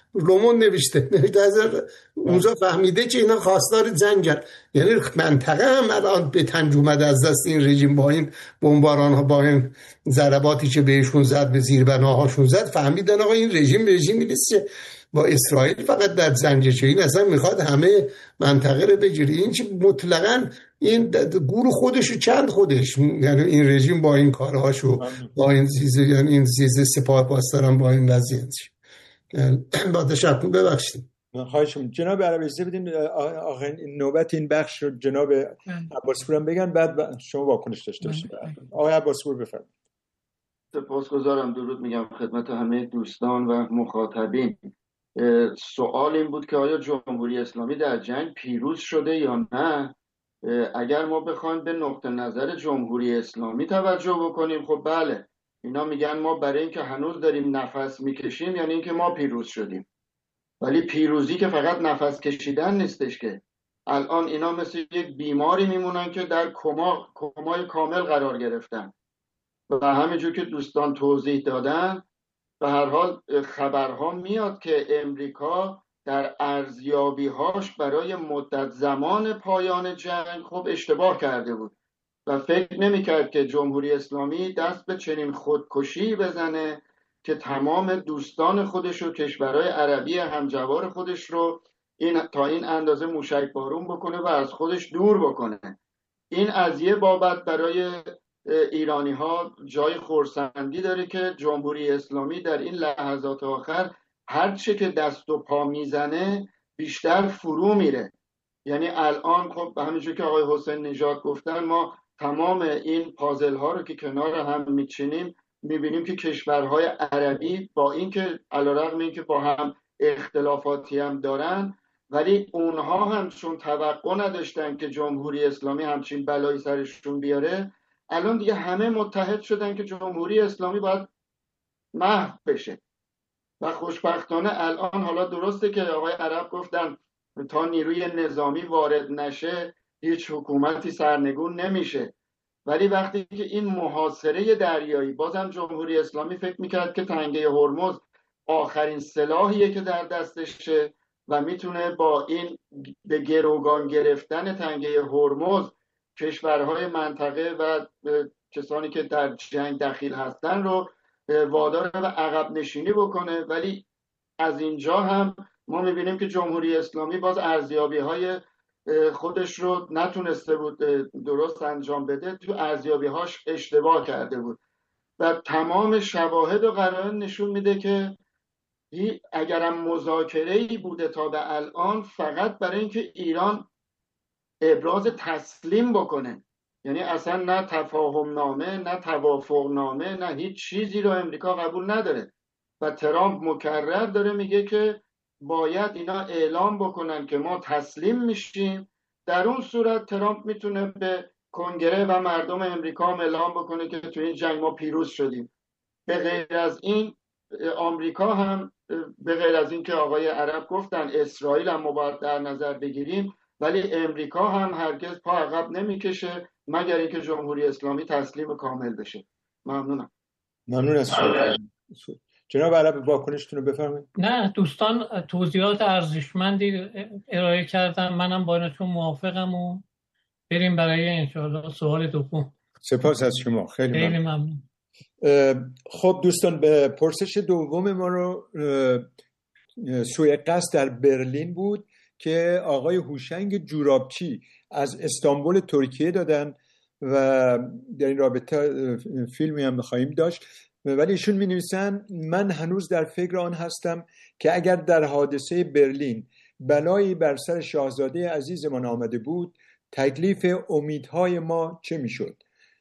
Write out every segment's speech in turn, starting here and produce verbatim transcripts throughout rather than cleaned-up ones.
لومون نوشته نوشته از اونجا فهمیده که اینا خواستار جنگن. یعنی منطقه هم الان به تنج اومده از دست این رژیم، با این بمباران ها، با این ضرباتی که بهشون زد، به زیربناهاشون زد، فهمیدن آقا این رژیم رژیمی نیست که با اسرائیل فقط در جنگ شه، این اصلا میخواد همه منطقه رو بگیره. این چه مطلقاً این گور خودشو چند خودش، یعنی این رژیم با این کارهاشو، با این چیز، یعنی این چیز سپاه پاسداران با این وضعیت با تشکر ببخشید. خواهش می‌کنم جناب عربی اجازه بدین آخرین نوبت این بخش رو جناب عباسپور هم بگن، بعد شما واکنش داشته باشید. آقای عباسپور بفرمایید. سپاسگزارم. درود میگم خدمت همه دوستان و مخاطبین. سوال این بود که آیا جمهوری اسلامی در جنگ پیروز شده یا نه؟ اگر ما بخوایم به نقطه نظر جمهوری اسلامی توجه بکنیم، خب بله، اینا میگن ما برای اینکه هنوز داریم نفس میکشیم یعنی اینکه ما پیروز شدیم. ولی پیروزی که فقط نفس کشیدن نیستش، که الان اینا مثل یک بیماری میمونن که در کما کمای کامل قرار گرفتن و همینجور که دوستان توضیح دادن، به هر حال خبرها میاد که امریکا در ارزیابی‌هاش برای مدت زمان پایان جنگ خب اشتباه کرده بود و فکر نمی‌کرد که جمهوری اسلامی دست به چنین خودکشی بزنه که تمام دوستان خودش و کشورهای عربی همجوار خودش رو این تا این اندازه موشک بارون بکنه و از خودش دور بکنه. این از یه بابت برای ایرانی ها جای خرسندی داره که جمهوری اسلامی در این لحظات آخر هر چه که دست و پا میزنه بیشتر فرو میره. یعنی الان خب همینجور که آقای حسین نژاد گفتن، ما تمام این پازل ها رو که کنار هم میچینیم میبینیم که کشورهای عربی با اینکه علیرغم اینکه با هم اختلافاتی هم دارن، ولی اونها هم چون توقع نداشتن که جمهوری اسلامی همچین بلایی سرشون بیاره، الان دیگه همه متحد شدن که جمهوری اسلامی باید محو بشه. و خوشبختانه الان، حالا درسته که آقای عرب گفتن تا نیروی نظامی وارد نشه هیچ حکومتی سرنگون نمیشه، ولی وقتی که این محاصره دریایی، بازم جمهوری اسلامی فکر میکرد که تنگه هرمز آخرین سلاحیه که در دستشه و میتونه با این به گروگان گرفتن تنگه هرمز کشورهای منطقه و کسانی که در جنگ دخیل هستن رو وادار به عقب نشینی بکنه. ولی از اینجا هم ما میبینیم که جمهوری اسلامی باز ارزیابی‌های خودش رو نتونسته بود درست انجام بده، تو ارزیابی‌هاش اشتباه کرده بود و تمام شواهد و قرائن نشون میده که اگرم مذاکره‌ای بوده تا به الان فقط برای اینکه ایران ابراز تسلیم بکنه، یعنی اصلا نه تفاهم نامه، نه توافق نامه، نه هیچ چیزی رو امریکا قبول نداره و ترامپ مکرر داره میگه که باید اینا اعلام بکنن که ما تسلیم میشیم. در اون صورت ترامپ میتونه به کنگره و مردم امریکا هم اعلام بکنه که تو این جنگ ما پیروز شدیم. به غیر از این آمریکا هم، به غیر از این که آقای عرب گفتن اسرائیل هم ما باید در نظر بگیریم، ولی امریکا هم هرگز پا عقب نمیکشه مگر اینکه جمهوری اسلامی تسلیم کامل بشه. ممنونم. ممنون از شما. جناب عرب واکنشتون رو بفرمایید. نه، دوستان توضیحات ارزشمندی ارائه کردن، منم با اینتون موافقم و بریم برای انشاءالله سوال دوم. سپاس از شما، خیلی, خیلی ممنون. خب دوستان، به پرسش دوم ما رو سوء قصد در برلین بود که آقای هوشنگ جورابچی از استانبول ترکیه دادن و در این رابطه فیلمی هم می‌خواهیم داشت، ولی ایشون می‌نویسن من هنوز در فکر آن هستم که اگر در حادثه برلین بلایی بر سر شاهزاده عزیزمان آمده بود، تکلیف امیدهای ما چه میشد؟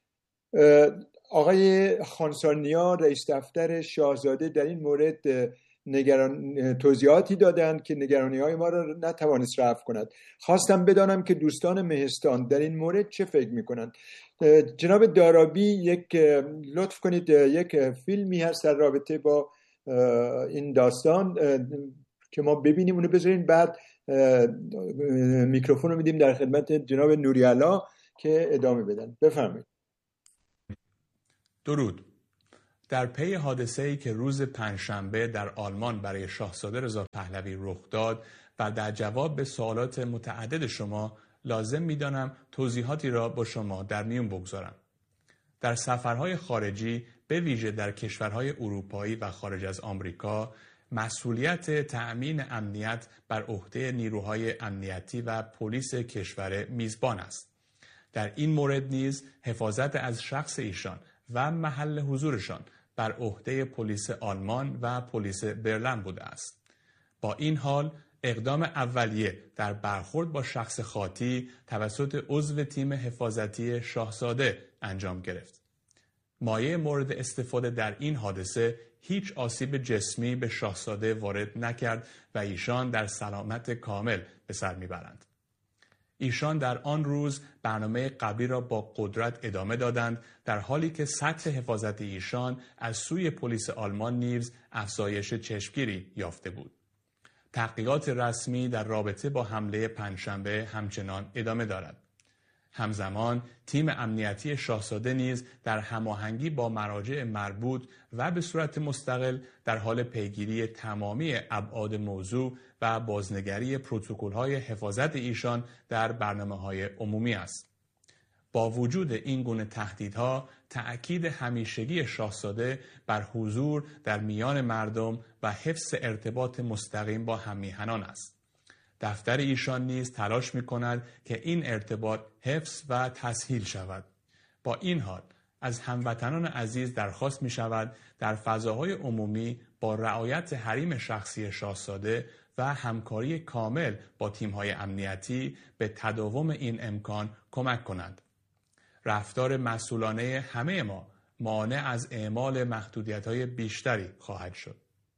آقای خانسارنیا رئیس دفتر شاهزاده در این مورد نگران توضیحاتی دادند که نگرانی‌های ما را نتوانست رفع کند. خواستم بدانم که دوستان مهستان در این مورد چه فکر می‌کنند. جناب دارابی، یک لطف کنید، یک فیلمی هست در رابطه با این داستان که ما ببینیم، اونو بذارین، بعد میکروفون رو میدیم در خدمت جناب نوری‌علا که ادامه بدن. بفرمایید. درود. در پی حادثه‌ای که روز پنجشنبه در آلمان برای شاهزاده رضا پهلوی رخ داد و در جواب به سوالات متعدد شما لازم می‌دانم توضیحاتی را با شما در میون بگذارم. در سفرهای خارجی به ویژه در کشورهای اروپایی و خارج از آمریکا مسئولیت تأمین امنیت بر عهده نیروهای امنیتی و پلیس کشور میزبان است. در این مورد نیز حفاظت از شخص ایشان و محل حضورشان بر عهده پلیس آلمان و پلیس برلین بوده است. با این حال اقدام اولیه در برخورد با شخص خاطی توسط عضو تیم حفاظتی شاهزاده انجام گرفت. مایه مورد استفاده در این حادثه هیچ آسیب جسمی به شاهزاده وارد نکرد و ایشان در سلامت کامل به سر میبرند. ایشان در آن روز برنامه قبلی را با قدرت ادامه دادند، در حالی که سطح حفاظت ایشان از سوی پلیس آلمان نیز افزایش چشمگیری یافته بود. تحقیقات رسمی در رابطه با حمله پنجشنبه همچنان ادامه دارد. همزمان تیم امنیتی شاهزاده نیز در هماهنگی با مراجع مربوط و به صورت مستقل در حال پیگیری تمامی ابعاد موضوع و بازنگری پروتکل‌های حفاظت ایشان در برنامه‌های عمومی است. با وجود این گونه تهدیدها، تأکید همیشگی شاهزاده بر حضور در میان مردم و حفظ ارتباط مستقیم با هم‌میهنان است. دفتر ایشان نیز تلاش می‌کند که این ارتباط حفظ و تسهیل شود. با این حال از هموطنان عزیز درخواست می‌شود در فضاهای عمومی با رعایت حریم شخصی شاهزاده و همکاری کامل با تیم‌های امنیتی به تداوم این امکان کمک کنند. رفتار مسئولانه همه ما مانع از اعمال محدودیت‌های بیشتری خواهد شد.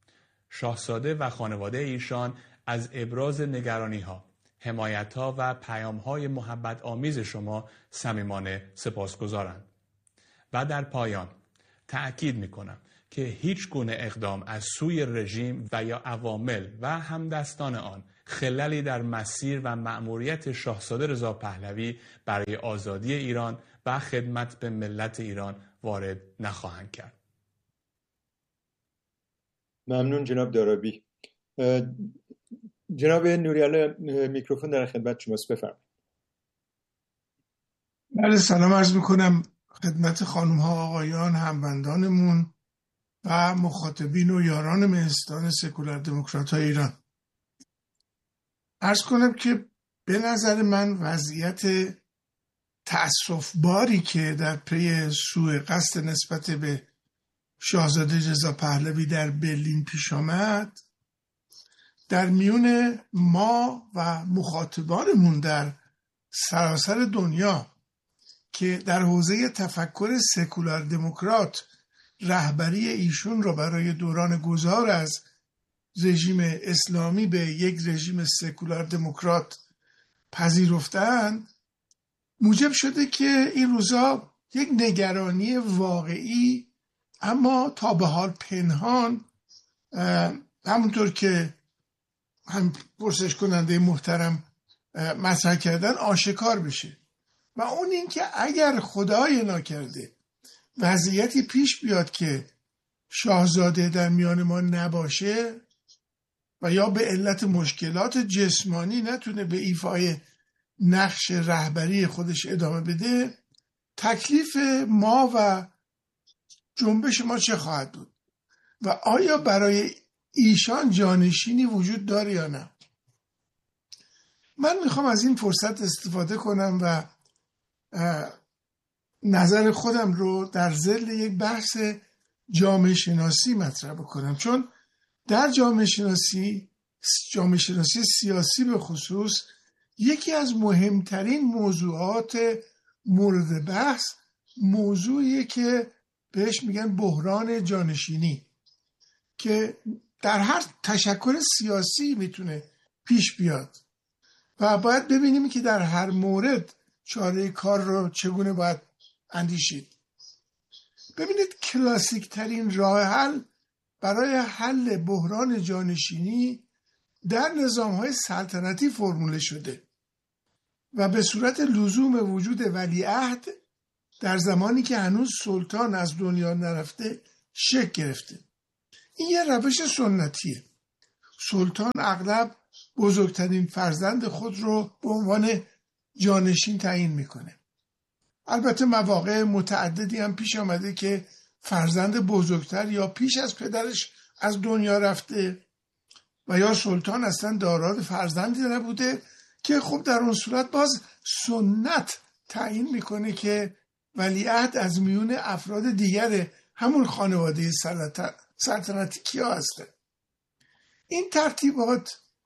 شاهزاده و خانواده ایشان از ابراز نگرانی‌ها، حمایت‌ها و پیام‌های محبت آمیز شما صمیمانه سپاسگزارند. و در پایان تأکید می‌کنم که هیچ گونه اقدام از سوی رژیم و یا عوامل و همدستان آن خللی در مسیر و مأموریت شاهزاده رضا پهلوی برای آزادی ایران و خدمت به ملت ایران وارد نخواهند کرد. ممنون جناب دارابی. جناب نوریالا میکروفون در خدمت شماست، بفرمایید. بله، سلام عرض میکنم خدمت خانم ها، آقایان، هموندانمون و مخاطبین و یاران مهستان سکولار دموکرات های ایران. عرض کنم که به نظر من وضعیت تأسف باری که در پی سوء قصد نسبت به شاهزاده رضا پهلوی در برلین پیش آمد در میون ما و مخاطبانمون در سراسر دنیا که در حوزه تفکر سکولار دموکرات رهبری ایشون را برای دوران گذار از رژیم اسلامی به یک رژیم سکولار دموکرات پذیرفتند، موجب شده که این روزا یک نگرانی واقعی اما تا به حال پنهان، همونطور که هم پرسش کننده محترم مطرح کردن، آشکار بشه. و اون این که اگر خدای ناکرده وضعیتی پیش بیاد که شاهزاده در میان ما نباشه و یا به علت مشکلات جسمانی نتونه به ایفای نقش رهبری خودش ادامه بده، تکلیف ما و جنبش ما چه خواهد بود و آیا برای ایشان جانشینی وجود داره یا نه؟ من میخوام از این فرصت استفاده کنم و نظر خودم رو در ظل یک بحث جامعه شناسی مطرح بکنم، چون در جامعه شناسی جامعه شناسی سیاسی به خصوص یکی از مهمترین موضوعات مورد بحث موضوعیه که بهش میگن بحران جانشینی، که در هر تشکل سیاسی میتونه پیش بیاد و باید ببینیم که در هر مورد چاره کار رو چگونه باید اندیشید. ببینید، کلاسیک ترین راه حل برای حل بحران جانشینی در نظام‌های سلطنتی فرموله شده و به صورت لزوم وجود ولیعهد در زمانی که هنوز سلطان از دنیا نرفته شکل گرفته. این یه روش سنتیه. سلطان اغلب بزرگترین فرزند خود رو به عنوان جانشین تعیین میکنه. البته مواقع متعددی هم پیش آمده که فرزند بزرگتر یا پیش از پدرش از دنیا رفته و یا سلطان اصلا دارای فرزندی نبوده که خب در اون صورت باز سنت تعیین میکنه که ولیعهد از میون افراد دیگر همون خانواده سلطنتی کیا هسته. این ترتیبات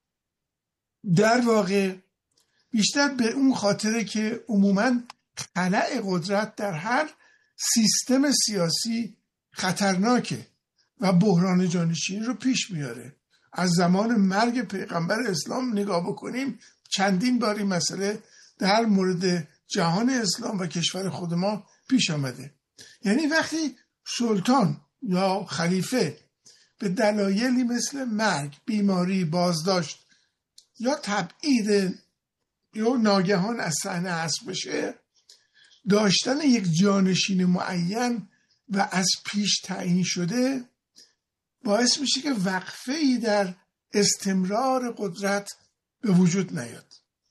در واقع بیشتر به اون خاطره که عموماً خلأ قدرت در هر سیستم سیاسی خطرناکه و بحران جانشینی رو پیش میاره. از زمان مرگ پیغمبر اسلام نگاه بکنیم چندین بار این مسئله در مورد جهان اسلام و کشور خود ما پیش آمده. یعنی وقتی سلطان یا خلیفه به دلایلی مثل مرگ، بیماری، بازداشت یا تبعید یا ناگهان از صحنه حذف بشه، داشتن یک جانشین معین و از پیش تعیین شده باعث میشه که وقفه‌ای در استمرار قدرت به وجود نیاد.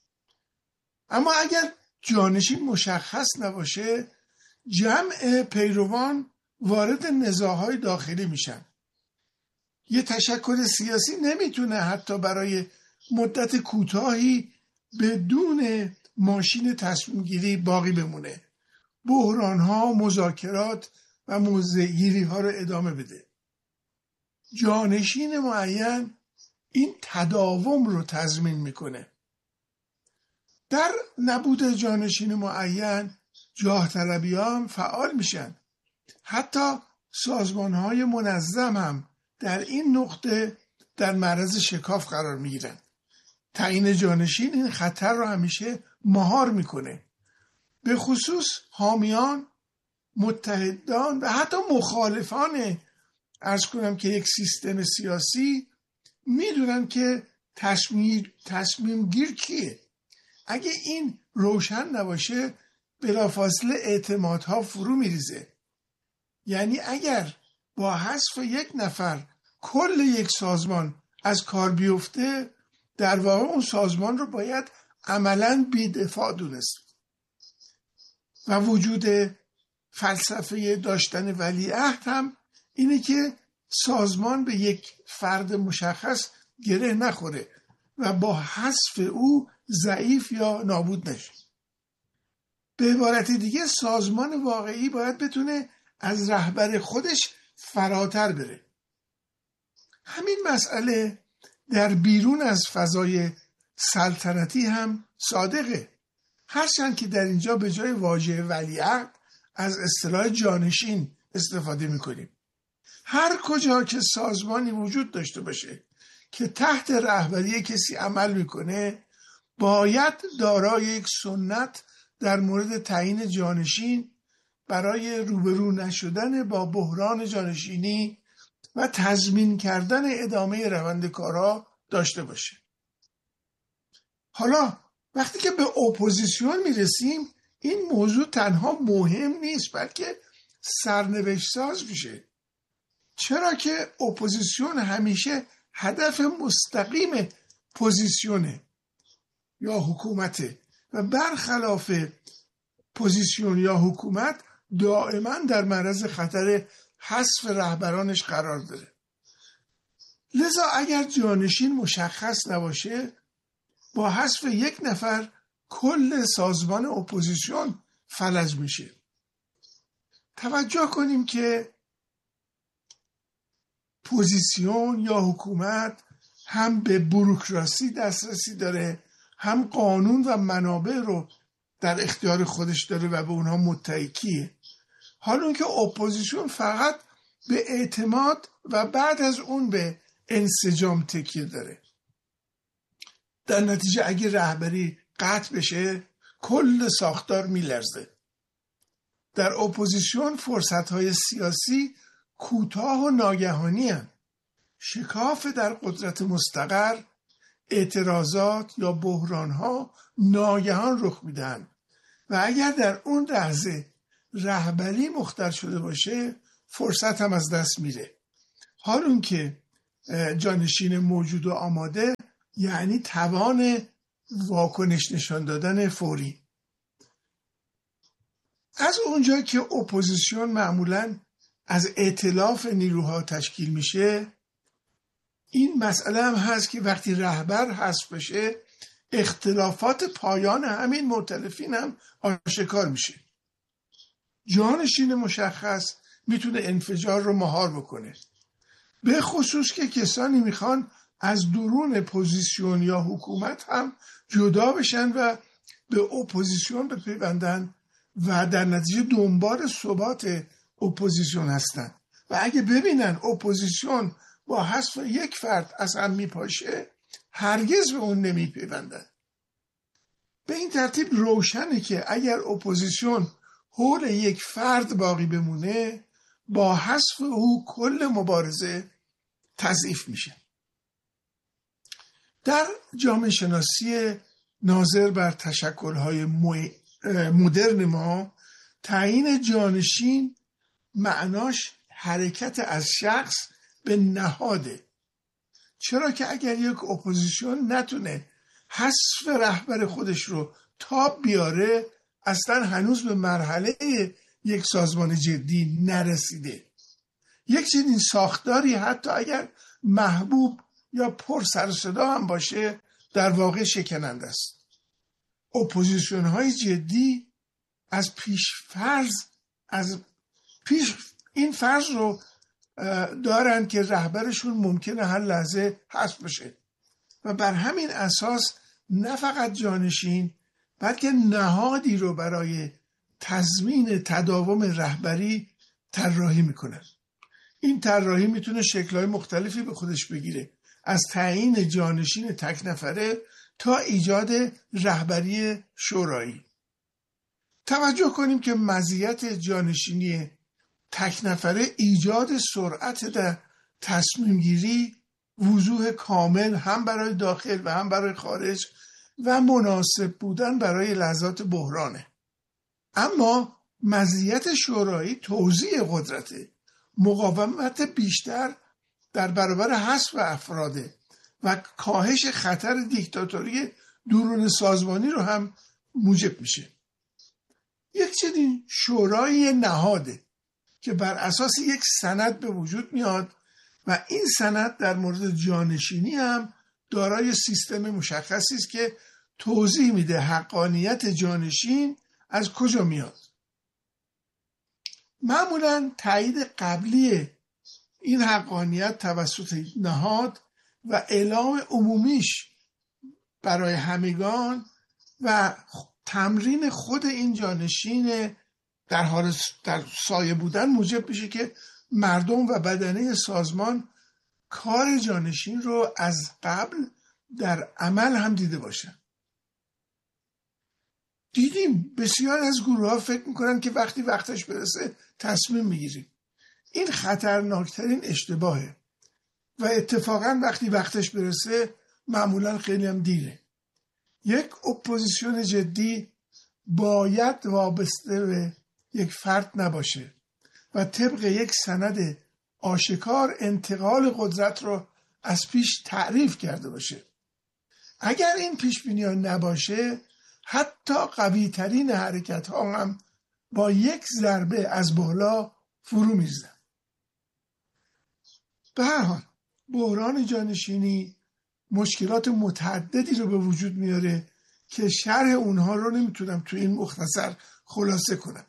اما اگر جانشین مشخص نباشه، جمع پیروان وارد نزاع‌های داخلی میشن. یه تشکل سیاسی نمیتونه حتی برای مدت کوتاهی بدون ماشین تصمیم گیری باقی بمونه. بحران ها، مذاکرات و موضع‌گیری ها رو ادامه بده. جانشین معین این تداوم رو تضمین میکنه. در نبود جانشین معین جاه طلبی ها هم فعال میشن. حتی سازمان های منظم هم در این نقطه در معرض شکاف قرار میگیرن. تعیین جانشین این خطر رو همیشه مهار میکنه. به خصوص حامیان، متحدان و حتی مخالفان عرض کنم که یک سیستم سیاسی میدونن که تصمیم, تصمیم گیر کیه. اگه این روشن نباشه بلافاصله اعتمادها فرو میریزه. یعنی اگر با حذف یک نفر کل یک سازمان از کار بیفته، در واقع اون سازمان رو باید عملاً بی‌دفاع دونست. و وجود فلسفه داشتن ولیعهد هم اینه که سازمان به یک فرد مشخص گره نخوره و با حذف او ضعیف یا نابود نشه. به عبارت دیگه سازمان واقعی باید بتونه از رهبر خودش فراتر بره. همین مسئله در بیرون از فضای سلطنتی هم صادقه. هرچند که در اینجا به جای واژه ولیعهد از اصطلاح جانشین استفاده میکنیم. هر کجا که سازمانی وجود داشته باشه که تحت رهبری کسی عمل میکنه، باید دارای یک سنت در مورد تعیین جانشین برای روبرو نشدن با بحران جانشینی و تضمین کردن ادامه روند کارها داشته باشه. حالا وقتی که به اپوزیسیون میرسیم، این موضوع تنها مهم نیست بلکه سرنوشت ساز میشه. چرا که اپوزیسیون همیشه هدف مستقیم پوزیسیونه یا حکومته و برخلاف پوزیسیون یا حکومت دائما در معرض خطر حذف رهبرانش قرار داره. لذا اگر جانشین مشخص نباشه، با حذف یک نفر کل سازمان اپوزیسیون فلج میشه. توجه کنیم که پوزیسیون یا حکومت هم به بوروکراسی دسترسی داره، هم قانون و منابع رو در اختیار خودش داره و به اونها متکیه. حالا اون که اپوزیسیون فقط به اعتماد و بعد از اون به انسجام تکیه داره. در نتیجه اگه رهبری قطع بشه کل ساختار میلرزه. در اپوزیسیون فرصت‌های سیاسی کوتاه و ناگهانی هستند. شکاف در قدرت مستقر، اعتراضات یا بحران‌ها ناگهان رخ میدن و اگر در اون لحظه رهبری مختل شده باشه، فرصت هم از دست میره. حال اون که جانشین موجود و آماده یعنی توان واکنش نشان دادن فوری. از اونجا که اپوزیسیون معمولاً از ائتلاف نیروها تشکیل میشه، این مسئله هم هست که وقتی رهبر حذف بشه اختلافات پایان همین مؤتلفین هم آشکار میشه. جانشین مشخص میتونه انفجار رو مهار بکنه، به خصوص که کسانی میخوان از درون پوزیسیون یا حکومت هم جدا بشن و به اپوزیسیون بپیوندن و در نتیجه دنبال ثبات اپوزیسیون هستن و اگه ببینن اپوزیسیون با حذف یک فرد از هم میپاشه هرگز به اون نمیپیوندن. به این ترتیب روشنه که اگر اپوزیسیون حول یک فرد باقی بمونه با حذف او کل مبارزه تضعیف میشه. در جامعه شناسی ناظر بر تشکل‌های مدرن ما تعیین جانشین معناش حرکت از شخص به نهاده، چرا که اگر یک اپوزیسیون نتونه حذف رهبر خودش رو تاب بیاره اصلا هنوز به مرحله یک سازمان جدی نرسیده. یک چنین ساختاری حتی اگر محبوب یا پر سر و صدا هم باشه در واقع شکننده است. اپوزیسیون های جدی از پیش فرض از پیش این فرض رو دارن که رهبرشون ممکنه هر لحظه حذف بشه و بر همین اساس نه فقط جانشین بلکه نهادی رو برای تضمین تداوم رهبری طراحی میکنن. این طراحی میتونه شکل‌های مختلفی به خودش بگیره، از تعیین جانشین تک نفره تا ایجاد رهبری شورایی. توجه کنیم که مزیت جانشینی تک نفره ایجاد سرعت در تصمیم گیری، وضوح کامل هم برای داخل و هم برای خارج و مناسب بودن برای لحظات بحرانه. اما مزیت شورایی توزیع قدرته، مقاومت بیشتر در برابر حذف افراده و کاهش خطر دیکتاتوری درون سازمانی رو هم موجب میشه. یک چنین شورای نهاده که بر اساس یک سند به وجود میاد و این سند در مورد جانشینی هم دارای سیستم مشخصی است که توضیح میده حقانیت جانشین از کجا میاد. معمولا تایید قبلی این حقانیت توسط نهاد و اعلام عمومیش برای همگان و تمرین خود این جانشین در حال در سایه بودن موجب میشه که مردم و بدنه سازمان کار جانشین رو از قبل در عمل هم دیده باشن. دیدیم بسیار از گروه ها فکر میکنن که وقتی وقتش برسه تصمیم میگیریم. این خطرناکترین اشتباهه و اتفاقا وقتی وقتش برسه معمولا خیلی هم دیره. یک اپوزیسیون جدی باید وابسته به یک فرد نباشه و طبق یک سند آشکار انتقال قدرت رو از پیش تعریف کرده باشه. اگر این پیش بینی ها نباشه حتی قوی ترین حرکت ها هم با یک ضربه از بالا فرو می‌ریزن. به هر حال بحران جانشینی مشکلات متعددی رو به وجود میاره که شرح اونها رو نمیتونم تو این مختصر خلاصه کنم.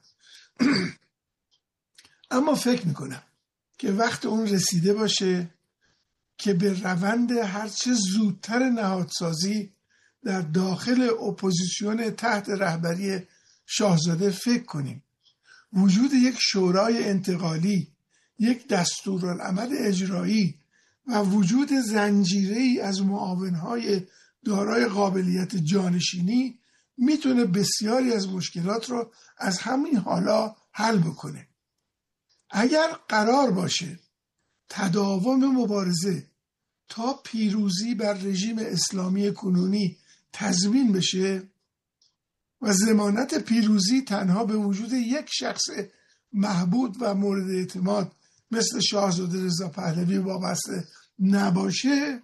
اما فکر میکنم که وقت اون رسیده باشه که به روند هرچه زودتر نهادسازی در داخل اپوزیسیون تحت رهبری شاهزاده فکر کنیم. وجود یک شورای انتقالی، یک دستورالعمل اجرایی و وجود زنجیره‌ای از معاونهای دارای قابلیت جانشینی میتونه بسیاری از مشکلات رو از همین حالا حل بکنه. اگر قرار باشه تداوم مبارزه تا پیروزی بر رژیم اسلامی کنونی تضمین بشه و ضمانت پیروزی تنها به وجود یک شخص محبوب و مورد اعتماد مثل شاهزاده رضا پهلوی وابسته نباشه،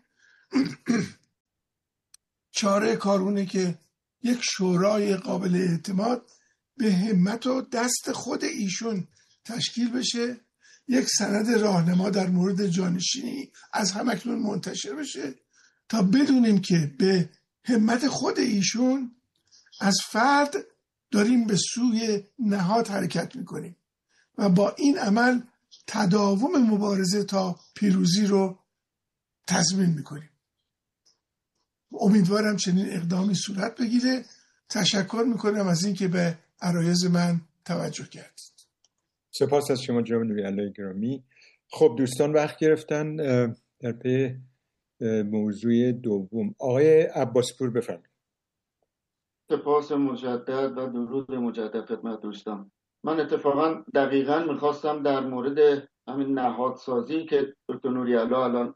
چاره کارونه که یک شورای قابل اعتماد به همت و دست خود ایشون تشکیل بشه، یک سند راهنما در مورد جانشینی از همکنون منتشر بشه تا بدونیم که به همت خود ایشون از فرد داریم به سوی نهاد حرکت میکنیم و با این عمل تداوم مبارزه تا پیروزی رو تضمین میکنیم. امیدوارم چنین اقدامی صورت بگیره. تشکر میکنم از اینکه به عرایض من توجه کردید. سپاس از شما جناب نوری‌الله گرامی. خب دوستان وقت گرفتن در پی موضوع دوم. آقای عباسپور بفرمایید. سپاس مجدد و درود مجدد خدمت دوستان. من اتفاقا دقیقاً میخواستم در مورد همین نهادسازی که دکتر نوری‌الله الان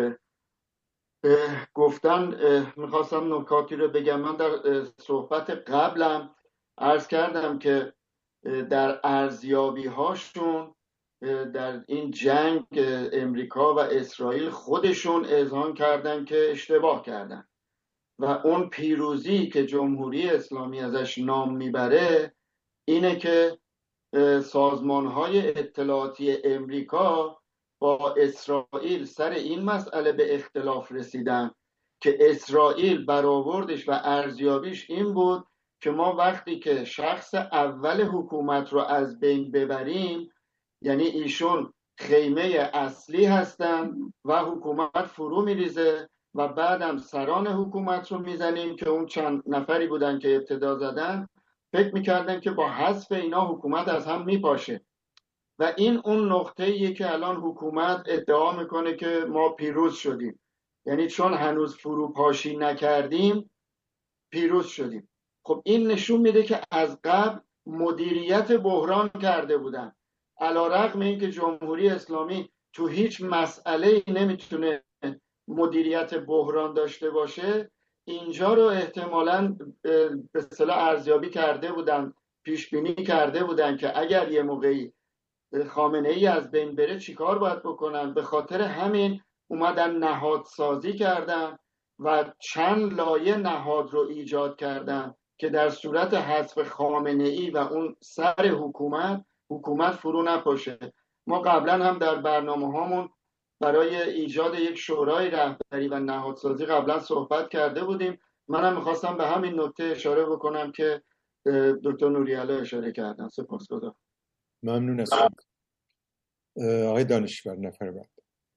گفتن میخواستم نکاتی رو بگم. من در صحبت قبلم عرض کردم که در ارزیابی هاشون در این جنگ امریکا و اسرائیل خودشون اذعان کردن که اشتباه کردن و اون پیروزی که جمهوری اسلامی ازش نام میبره اینه که سازمان‌های اطلاعاتی امریکا با اسرائیل سر این مسئله به اختلاف رسیدن که اسرائیل برآوردش و ارزیابیش این بود که ما وقتی که شخص اول حکومت رو از بین ببریم، یعنی ایشون خیمه اصلی هستن و حکومت فرو میریزه و بعدم سران حکومت رو میزنیم که اون چند نفری بودن که ابتدا زدن فکر میکردن که با حذف اینا حکومت از هم میپاشه و این اون نقطه‌ایه که الان حکومت ادعا میکنه که ما پیروز شدیم، یعنی چون هنوز فروپاشی نکردیم پیروز شدیم. خب این نشون میده که از قبل مدیریت بحران کرده بودن، علی‌رغم اینکه جمهوری اسلامی تو هیچ مسئله‌ای نمیتونه مدیریت بحران داشته باشه، اینجا رو احتمالاً به اصطلاح ارزیابی کرده بودن، پیش بینی کرده بودن که اگر یه موقعی خامنه‌ای از بین بره چیکار باید بکنن. به خاطر همین اومدن نهادسازی کردن و چند لایه نهاد رو ایجاد کردن که در صورت حذف خامنه‌ای و اون سر حکومت حکومت فرو نپاشه. ما قبلا هم در برنامه هامون برای ایجاد یک شورای رهبری و نهادسازی قبلا صحبت کرده بودیم. منم میخواستم به همین نکته اشاره بکنم که دکتر نوری‌الله اشاره کردن. سپاسگزارم. ممنون از شما. آقای دانشور نفر بعد.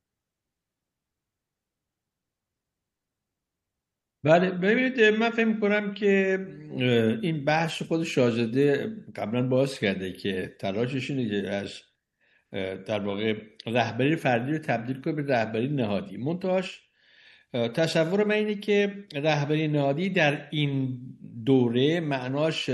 بله ببینید، من فکر می‌کنم که این بحث خود شاهزاده قبلا باز کرده که تلاشش اینه که از در واقع رهبری فردی رو تبدیل کنه به رهبری نهادی. منتهاش تصور من اینه که رهبری نهادی در این دوره معناش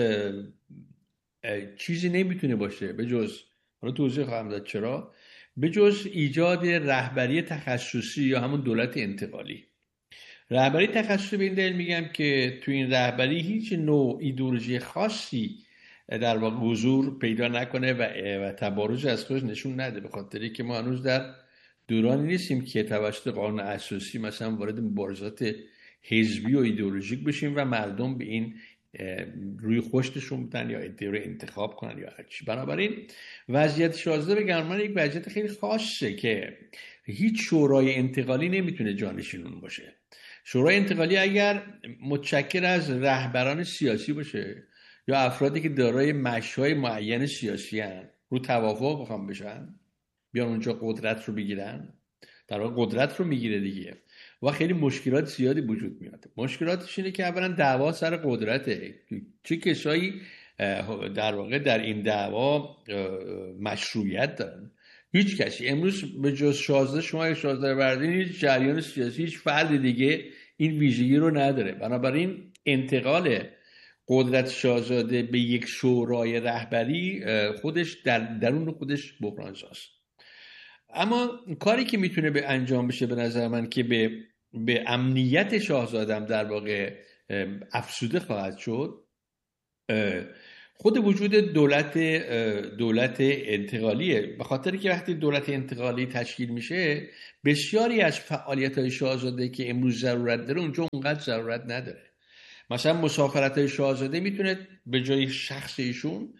چیزی نمیتونه باشه به جز، حالا توضیح خواهم داد چرا، به جز ایجاد رهبری تخصصی یا همون دولت انتقالی. رهبری تخصصی به این دلیل میگم که تو این رهبری هیچ نوع ایدئولوژی خاصی در واقع حضور پیدا نکنه و, و تبارز از خودش نشون نده، به خاطری که ما هنوز در دورانی نیستیم که توسط قانون اساسی مثلا وارد مبارزات حزبی و ایدئولوژیک بشیم و مردم به این روی خوشتشون بدن یا ادعا رو انتخاب کنن یا هرچی. بنابراین وضعیت شاهزاده بگم من یک وضعیت خیلی خاصه که هیچ شورای انتقالی نمیتونه جانشینون باشه. شورای انتقالی اگر متشکل از رهبران سیاسی باشه یا افرادی که دارای مشی‌های معین سیاسی هستند رو توافق بخوام بشن بیان اونجا قدرت رو بگیرن، در واقع قدرت رو میگیره دیگه و خیلی مشکلات زیادی وجود میاد. مشکلاتش اینه که اولا دعوا سر قدرته، چه کسایی در واقع در این دعوا مشروعیت دارن. هیچ کسی امروز به جز شاهزاده شما یا شاهزاده بردین هیچ جریان سیاسی، هیچ فرد دیگه این ویژگی رو نداره. بنابراین انتقال قدرت شاهزاده به یک شورای رهبری خودش در درون خودش بحران‌زاست. اما کاری که میتونه به انجام بشه به نظر من که به به امنیت شاهزاده هم در واقع افسوده خواهد شد، خود وجود دولت دولت انتقالیه، به خاطر که وقتی دولت انتقالی تشکیل میشه بسیاری از فعالیت‌های شاهزاده که امروز ضرورت داره اونجا اونقدر ضرورت نداره. مثلا مسافرت‌های شاهزاده میتونه به جای شخص ایشون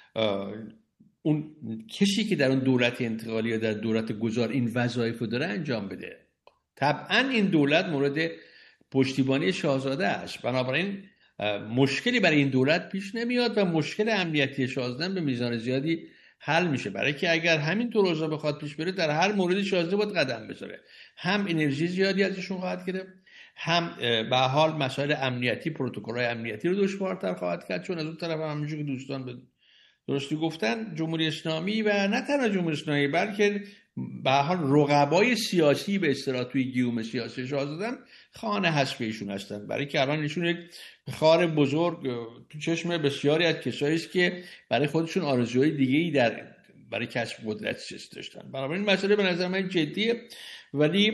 اون کسی که در اون دولت انتقالی یا در دولت گذار این وظایف رو داره انجام بده. طبعا این دولت مورد پشتیبانی شاهزاده است، بنابراین مشکلی برای این دولت پیش نمیاد و مشکل امنیتی شاهزاده به میزان زیادی حل میشه، برای که اگر همین طور اوضاع بخواد پیش بره در هر مورد شاهزاده باید قدم بذاره، هم انرژی زیادی ازشون خواهد گرفت، هم به حال مسائل امنیتی پروتکل‌های امنیتی رو دشوارتر خواهد کرد، چون از اون طرف همونجوری که دوستان به درستی گفتن جمهوری اسلامی و نه تنها جمهوری اسلامی بلکه به حال رقبای سیاسی به اصطلاح توی گیوم سیاسی شاهزاده خانه حذف ایشون هستن، برای که الان ایشون یک خار بزرگ تو چشم بسیاری از کسایی است که برای خودشون آرزوهای دیگه‌ای در برای کسب قدرت داشتن. بنابراین این مسئله به نظر من جدیه، ولی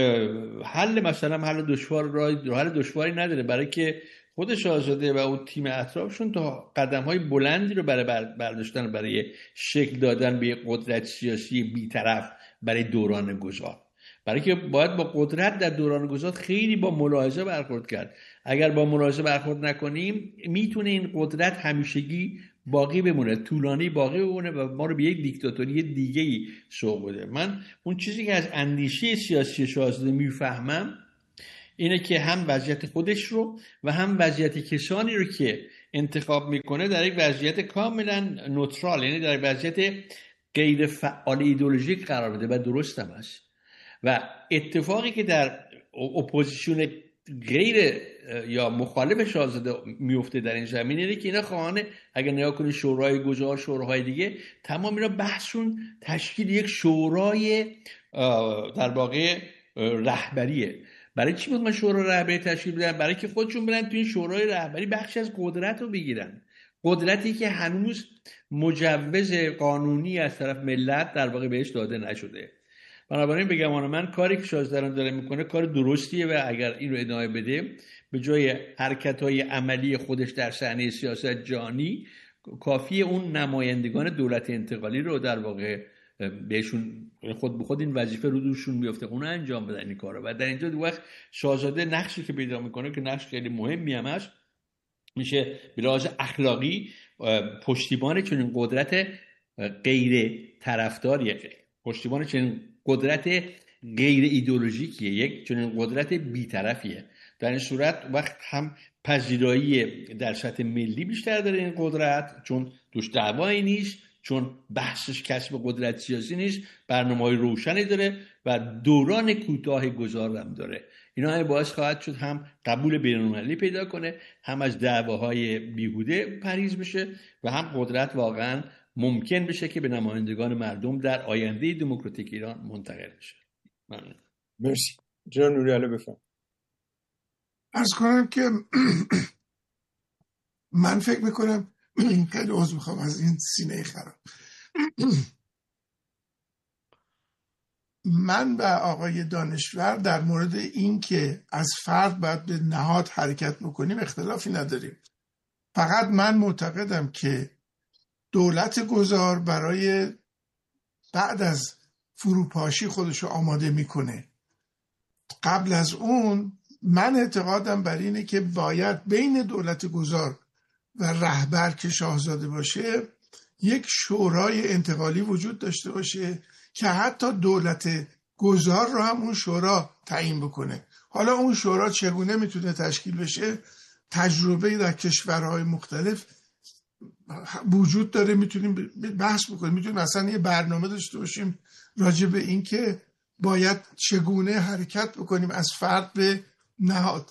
حل مثلا حل دشوار راه حل دشواری نداره، برای که خود شاهزاده و اون تیم اطرافشون تا قدم‌های بلندی رو برای برداشتن برای شکل دادن به قدرت سیاسی بی‌طرف برای دوران گذار، برای که باید با قدرت در دوران گذار خیلی با ملاحظه برخورد کرد. اگر با ملاحظه برخورد نکنیم میتونه این قدرت همیشگی باقی بمونه، طولانی باقی بمونه و ما رو به یک دیکتاتوری دیگه‌ای سوق بده. من اون چیزی که از اندیشه سیاسی شاهزاده میفهمم اینه که هم وضعیت خودش رو و هم وضعیت کسانی رو که انتخاب میکنه در یک وضعیت کاملا نوترال، یعنی در وضعیت غیر فعال ایدئولوژیک قرار بده و درست هم هست. و اتفاقی که در اپوزیسیون غیر یا مخالف شاهزاده میفته در این زمینه اینه که اینا خواهانه، اگر نگاه کنید شورای گذار، شوراهای دیگه، تمام اینا بحثون تشکیل یک شورای در واقع رهبریه. برای چی میخوان شورای رهبری تشکیل بدن؟ برای که خودشون برن تو این شورای رهبری بخش از قدرت رو بگیرن، قدرتی که هنوز مجوز قانونی از طرف ملت در واقع بهش داده نشده. بنابراین به گمان من کاری که شاهزاده داره میکنه کار درستیه و اگر این رو ادامه بده به جای حرکت‌های عملی خودش در صحنه سیاست جهانی کافیه اون نمایندگان دولت انتقالی رو در واقع بهشون خود به خود این وظیفه رو دوشون میفته اون انجام بدن این کارو. و در اینجا دو وقت شاهزاده نقشی که پیدا میکنه که نقش خیلی مهمی هم هست، میشه به لحاظ اخلاقی پشتیبان چنین قدرت غیر طرفداریه، پشتیبان چنین قدرت غیر ایدئولوژیکیه، یک چنین قدرت بی‌طرفیه. در این صورت وقت هم پذیرایی در سطح ملی بیشتر داره این قدرت، چون دوش دعوایی نیست، چون بحثش کسب قدرت سیاسی نیست، برنامه‌های روشنی داره و دوران کوتاه گذار هم داره. اینا هم باعث خواهد شد هم قبول بین‌المللی پیدا کنه، هم از دعواهای بیهوده پریز بشه و هم قدرت واقعا ممکن بشه که به نمایندگان مردم در آینده دموکراتیک ایران منتقل بشه. ممنون. مرسی. جناب نوری‌علی بفرمایید. عرض کنم که من فکر میکنم خیلی عذر میخوام از این سینه خراب. من و آقای دانشور در مورد این که از فرد باید به نهاد حرکت بکنیم اختلافی نداریم. فقط من معتقدم که دولت گذار برای بعد از فروپاشی خودشو آماده میکنه. قبل از اون من اعتقادم بر اینه که باید بین دولت گذار و رهبر که شاهزاده باشه یک شورای انتقالی وجود داشته باشه که حتی دولت گذار رو هم اون شورا تعیین بکنه. حالا اون شورا چگونه میتونه تشکیل بشه؟ تجربه در کشورهای مختلف وجود داره، میتونیم بحث بکنیم، میتونیم مثلا یه برنامه داشته باشیم راجع به این که باید چگونه حرکت بکنیم از فرد به نهاد.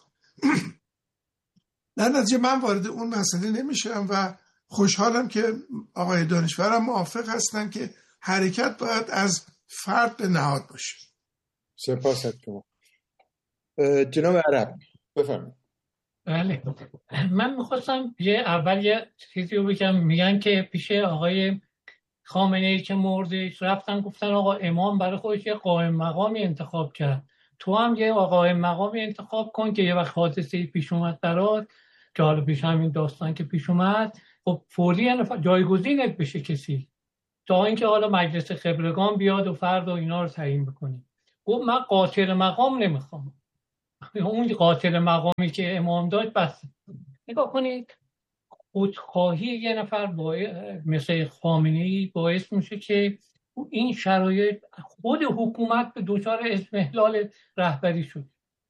در نتیجه من وارد اون مسئله نمیشم و خوشحالم که آقای دانشورم موافق هستن که حرکت باید از فرد به نهاد باشه. سپاس از شما. جناب عرب بفرمایید. بله، من میخواستم یه اول یه چیزی رو بگم. میگن که پیش آقای خامنه ای که مردش رفتن گفتن آقا امام برای خودش یه قائم مقامی انتخاب کرد، تو هم یه قائم مقامی انتخاب کن که یه وقت حادثه پیش اومد برات که حالا پیش همین داستان که پیش اومد، خب فوری جایگزینت بشه کسی، تا اینکه حالا مجلس خبرگان بیاد و فرد و اینا رو تعیین بکنه. گفت من قاتل مقام نمیخوام. اون قاتل مقامی که امام داشت بس. نگاه کنید خودخواهی یه نفر با مثل خامنه‌ای باعث میشه که این شرایط خود حکومت به دچار اضمحلال رهبری شد.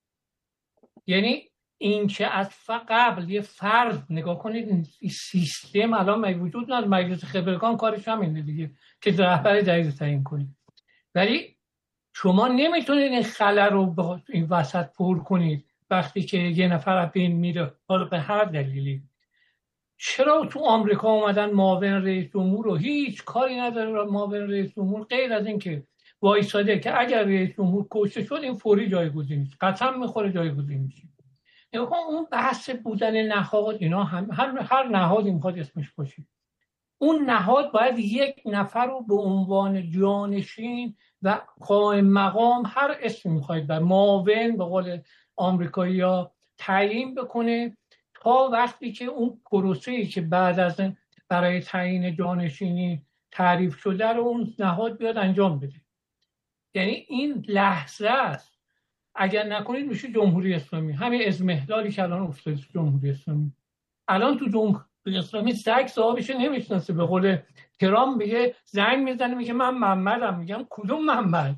یعنی این که از قبل یه فرد نگاه کنید، این سیستم الان وجود نداره. مجلس خبرگان کارش همینه دیگه که رهبر جدید تعیین کنید، ولی شما نمیتونید این خلا رو این وسط پر کنید وقتی که یه نفر از بین میره، حالا به هر دلیلی. چرا تو آمریکا اومدن معاون رئیس جمهور رو هیچ کاری نداره معاون رئیس جمهور غیر از این که وایساده که اگر رئیس جمهور کشته شد این فوری جایگزین میشه، قسم میخوره جایگزین میشه. اون بحث بودن نهاد اینا هم هر هر نهادی میخواد اسمش باشه، اون نهاد باید یک نفر رو به عنوان جانشین و قائم مقام هر اسمی میخواید بر معاون به قول آمریکایی‌ها تعیین بکنه تا وقتی که اون پروسه‌ای که بعد از برای تعیین جانشینی تعریف شده رو اون نهاد بیاد انجام بده. یعنی این لحظه است، اگر نکنید میشه جمهوری اسلامی. همین اضمحلالی که الان افتاده جمهوری اسلامی، الان تو جمهوری اسلامی سگ صاحبش نمیشناسه. به قول ترامپ میگه زنگ میزنه میگه من محمدم، میگم کدوم محمد؟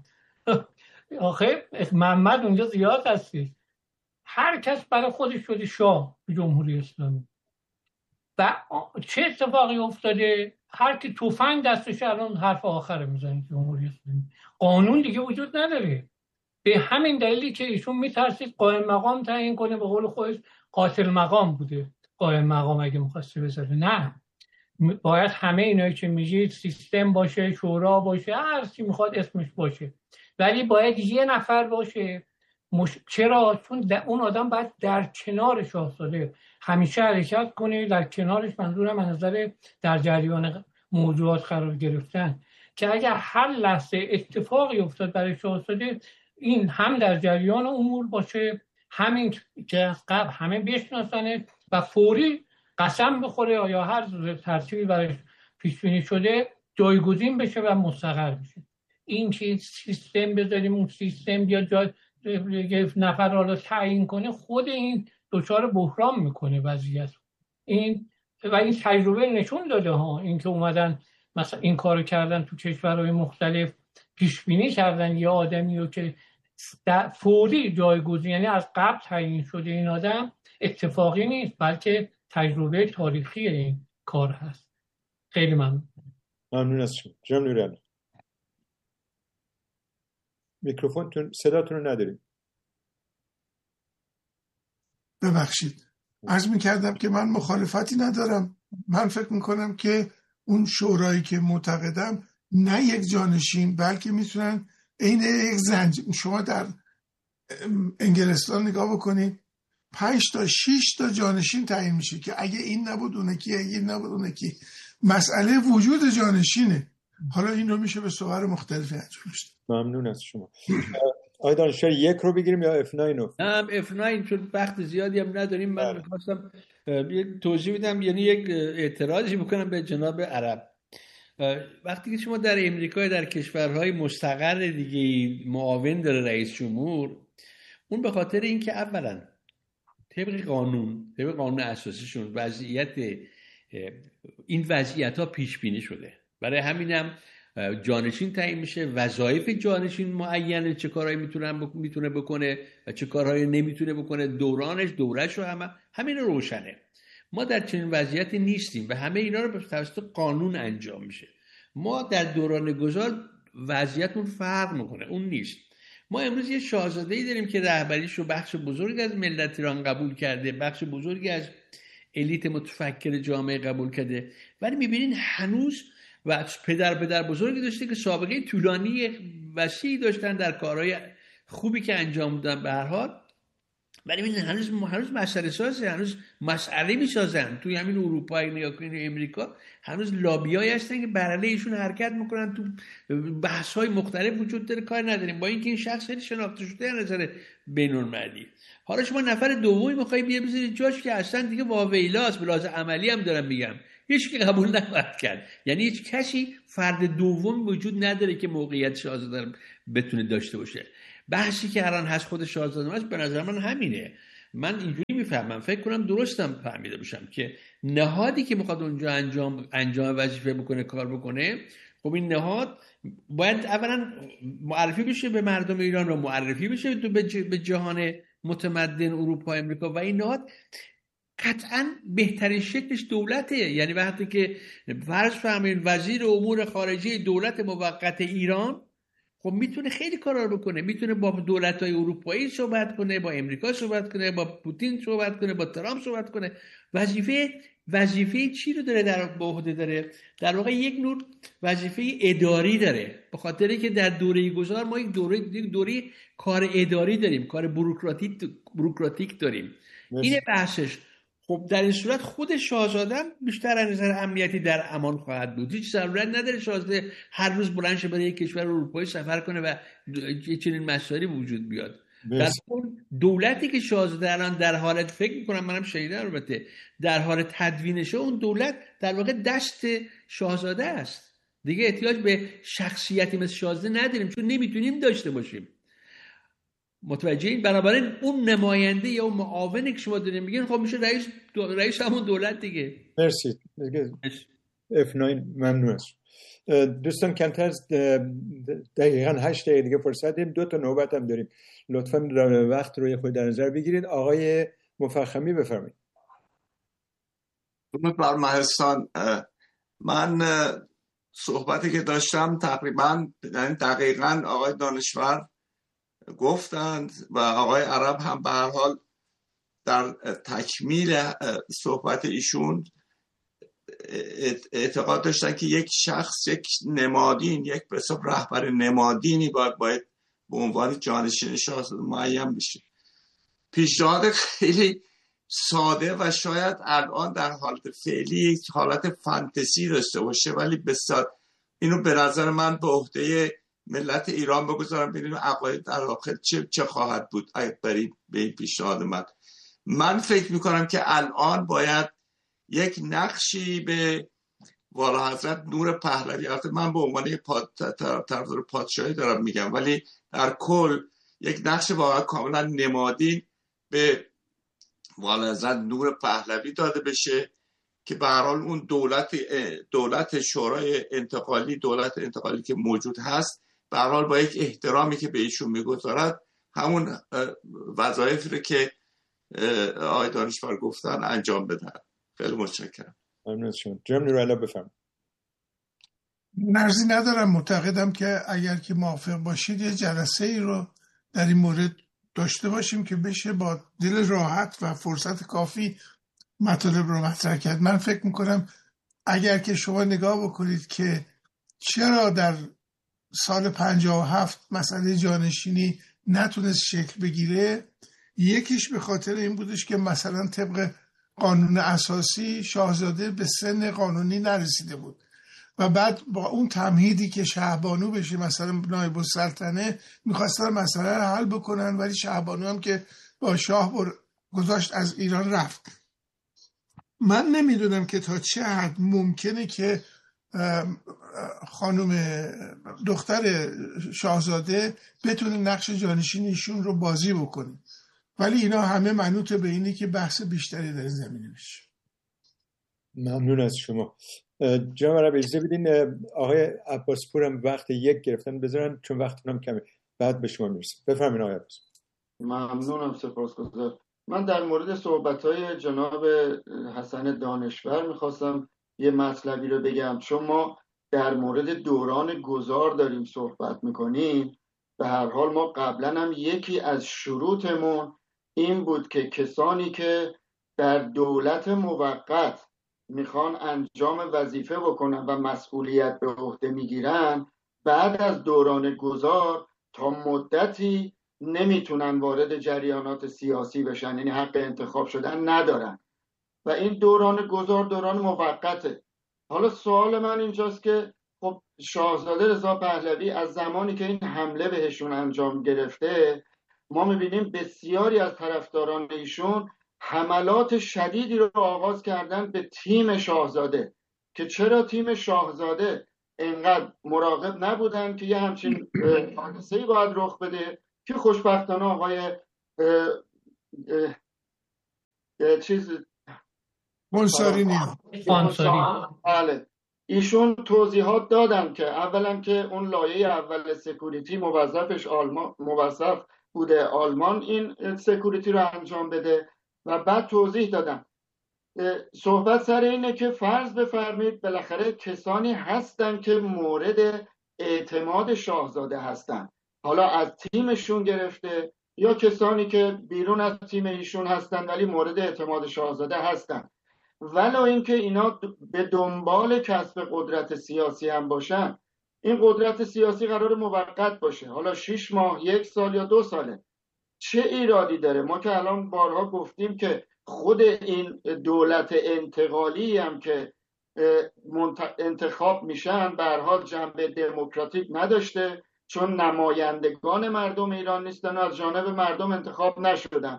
آخه محمد اونجا زیاد هستی. هر کس برای خودش شده شاه تو جمهوری اسلامی. و چه اتفاقی افتاده؟ هر کی تفنگ دستش الان حرف آخر میزنه جمهوری اسلامی. قانون دیگه وجود نداره. به همین دلیلی که ایشون میترسید قائم مقام تعیین کنه، به قول خودش قاتل مقام بوده قائم مقام اگه می‌خواسته بذاره. نه، باید همه اینایی که میگید سیستم باشه، شورا باشه، هر چی میخواد اسمش باشه، ولی باید یه نفر باشه. مش... چرا؟ چون اون آدم باید در کنار شاهزاده همیشه حرکت کنه، در کنارش، منظورم از نظر در جریان موضوعات قرار گرفتن، که اگر هر لحظه اتفاقی افتاد برای شاهزاده این هم در جریان امور باشه، همین که از قبل همه بشناسنه و فوری قسم بخوره یا هر ترتیبی برای پیش بینی شده جایگزین بشه و مستقر بشه. این که سیستم بذاریم اون سیستم بیا جای نفر رو تعیین کنه، خود این دچار بحران میکنه وضعیت. این و این تجربه نشون داده ها، این که اومدن مثلا این کارو کردن تو کشورهای مختلف، پیش بینی کردن یه آدمی رو که فوری جایگزین، یعنی از قبل تعیین شده این آدم، اتفاقی نیست بلکه تجربه تاریخی این کار هست. خیلی ممنون. ممنون از شما جناب نوری‌علی. میکروفونتون صداتون رو نداریم. ببخشید. عرض می‌کردم که من مخالفتی ندارم. من فکر می‌کنم که اون شورایی که معتقدم نه یک جانشین بلکه میتونن عین یک زنجیر. شما در انگلستان نگاه بکنید، پنج تا شش تا جانشین تعیین میشه که اگه این نبود اون کی، اگه این نبود اون کی. مسئله وجود جانشینه. حالا این رو میشه به صور مختلفی انجامش داد. ممنون از شما. آقای دانشور یک رو بگیریم یا اف نه رو؟ نه اف نه، چون وقت زیادی هم نداریم. من می‌خواستم یه توضیح بدم، یعنی یک اعتراضی بکنم به جناب عرب. وقتی که شما در امریکا در کشورهای مستقر دیگه معاون داره رئیس جمهور، اون به خاطر اینکه اولا طبق قانون طبق قانون اساسیشون وضعیت این وضعیت ها پیش بینی شده، برای همینم جانشین تعیین میشه، وظایف جانشین معینه، چه کارهایی میتونه میتونه بکنه و چه کارهایی نمیتونه بکنه، دورانش دورش رو همه همین روشنه. ما در چنین وضعیتی نیستیم و همه اینا رو به توسط قانون انجام میشه. ما در دوران گذار وضعیتمون فرق میکنه، اون نیست. ما امروز یه شاهزاده‌ای داریم که رهبریش رو بخش بزرگی از ملت ایران قبول کرده، بخش بزرگی از الیت متفکر جامعه قبول کرده، ولی میبینین هنوز و پدر پدر بزرگی داشته که سابقه طولانی وسیعی داشتن در کارهای خوبی که انجام دادن به هر حال، ولی این هنوز هنوز مسئله سازه، هنوز مسئله میسازن توی همین اروپا. نگاه کنید امریکا هنوز لابیایی هستن که بر علیه ایشون حرکت میکنن، تو بحث‌های مختلف وجود داره، کار نداریم، با اینکه این شخص خیلی شناخته شده از نظر بین‌المللی. حالا شما نفر دومی میخوای بیا بذاری جاش که اصلا دیگه واویلاست، به لحاظ عملی هم دارم میگم، هیچ کی قبول نخواهد کرد. یعنی هیچ کسی فرد دوم وجود نداره که موقعیت شاهزاده بتونه داشته باشه. بحثی که الان هست خود شاهزاده است به نظر من همینه. من اینجوری میفهمم، فکر کنم درستم فهمیده باشم که نهادی که میخواد اونجا انجام انجام وظیفه بکنه، کار بکنه، خب این نهاد باید اولا معرفی بشه به مردم ایران و معرفی بشه به جهان متمدن اروپا امریکا، و این نهاد قطعا بهترین شکلش دولته. یعنی وقتی که فرض فرمایید وزیر امور خارجه دولت موقت ایران، خب میتونه خیلی کارا رو بکنه، میتونه با دولت‌های اروپایی صحبت کنه، با امریکا صحبت کنه، با پوتین صحبت کنه، با ترامپ صحبت کنه. وظیفه وظیفه چی رو داره در به عهده داره؟ در واقع یک نوع وظیفه اداری داره، به خاطری که در دوره گذار ما یک دوره یک دوره کار اداری داریم، کار بوروکراتیک بوروکراتیک داریم. اینه بحثش. خب در این صورت خود شاهزاده بیشتر از نظر امنیتی در امان خواهد بود. هیچ ضرورت نداره شاهزاده هر روز بلند شه برای یک کشور اروپایی سفر کنه و چنین مسائلی وجود بیاد. در اون دولتی که شاهزاده الان در حالت، فکر میکنم منم شنیدم البته، در حال تدوینشه، اون دولت در واقع دست شاهزاده است. دیگه احتیاج به شخصیتی مثل شاهزاده نداریم، چون نمیتونیم داشته باشیم. متوجه این؟ بنابراین اون نماینده یا اون معاونی که شما دارین میگین، خب میشه رئیس دو... رئیس همون دولت دیگه. مرسی. اف نه ممنون است. دوستان کمتر از دقیقاً هشت دقیقه دیگه فرصت داریم، دو تا نوبت هم داریم. لطفاً وقت رو خود در نظر بگیرید. آقای مفخمی بفرمایید. درود بر مهستان. من صحبتی که داشتم تقریباً دقیقاً آقای دانشور گفتند و آقای عرب هم به هر حال در تکمیل صحبت ایشون اعتقاد داشتن که یک شخص، یک نمادین، یک به حساب رهبر نمادینی باید باید به عنوان جانشین شاهزاده معین بشه. پیشنهاد خیلی ساده و شاید الان در حالت فعلی حالت فانتزی داشته باشه، ولی بسیار اینو به نظر من به عهده ملت ایران بگذارم، ببینیم عقاید در آخر چه چه خواهد بود اگه برید به این پیشنهاد من. من فکر میکنم که الان باید یک نقشی به والا حضرت نور پهلوی، البته من به عنوان یک طرفدار پادشاهی دارم میگم، ولی در کل یک نقش واقعا کاملا نمادین به والا حضرت نور پهلوی داده بشه که به هر حال اون دولت دولت شورای انتقالی، دولت انتقالی که موجود هست، به هر حال با یک احترامی که به ایشون میگذارد همون وظایفی رو که آقای دانشور گفتن انجام بدن. خیلی متشکرم. ممنون از شما. جناب نورالله بفرمایید. نرزی ندارم، معتقدم که اگر که موافق باشید یه جلسه ای رو در این مورد داشته باشیم که بشه با دل راحت و فرصت کافی مطالب رو مطرح کرد. من فکر میکنم اگر که شما نگاه بکنید که چرا در سال پنجاه و هفت مسئله جانشینی نتونست شکل بگیره، یکیش به خاطر این بودش که مثلا طبق قانون اساسی شاهزاده به سن قانونی نرسیده بود و بعد با اون تمهیدی که شهبانو بشه مثلا نایب السلطنه میخواستن مسئله رو حل بکنن، ولی شهبانو هم که با شاه گذاشت از ایران رفت. من نمیدونم که تا چه حد ممکنه که خانم دختر شاهزاده بتونه نقش جانشینیشون رو بازی بکنه، ولی اینا همه منوط به اینه که بحث بیشتری در زمینه بشه. ممنون از شما. جناب عرب اجازه بدین آقای عباسپور هم وقت یک گرفتن بذارن چون وقتون هم کمه، بعد به شما میرسیم. بفرمایید آقای عباس. ممنونم، سپاسگزارم. من در مورد صحبت‌های جناب حسن دانشور میخواستم یه مطلبی رو بگم، چون ما در مورد دوران گذار داریم صحبت میکنیم. به هر حال ما قبلا هم یکی از شروطمون این بود که کسانی که در دولت موقت میخوان انجام وظیفه بکنن و مسئولیت به عهده میگیرن، بعد از دوران گذار تا مدتی نمیتونن وارد جریانات سیاسی بشن، یعنی حق انتخاب شدن ندارن و این دوران گذار دوران موقته. حالا سوال من اینجاست که خب شاهزاده رضا پهلوی از زمانی که این حمله بهشون انجام گرفته، ما میبینیم بسیاری از طرفداران ایشون حملات شدیدی رو آغاز کردن به تیم شاهزاده، که چرا تیم شاهزاده انقدر مراقب نبودن که یه همچین حادثه‌ای باید رخ بده که خوشبختانه آقای اه اه اه چیز منصاری بله ایشون توضیحات دادن که اولا که اون لایه اول سکوریتی موظفش آلمان موظف بوده آلمان این سکوریتی رو انجام بده و بعد توضیح دادن. صحبت سر اینه که فرض بفرمایید بالاخره کسانی هستن که مورد اعتماد شاهزاده هستن، حالا از تیمشون گرفته یا کسانی که بیرون از تیم ایشون هستن ولی مورد اعتماد شاهزاده هستن، ولو اینکه اینا به دنبال کسب قدرت سیاسی هم باشن، این قدرت سیاسی قرار موقت باشه، حالا شش ماه، یک سال یا دو ساله، چه ایرادی داره؟ ما که الان بارها گفتیم که خود این دولت انتقالی هم که انتخاب میشن به هر حال جنبه دموکراتیک نداشته، چون نمایندگان مردم ایران نیستن و از جانب مردم انتخاب نشدن.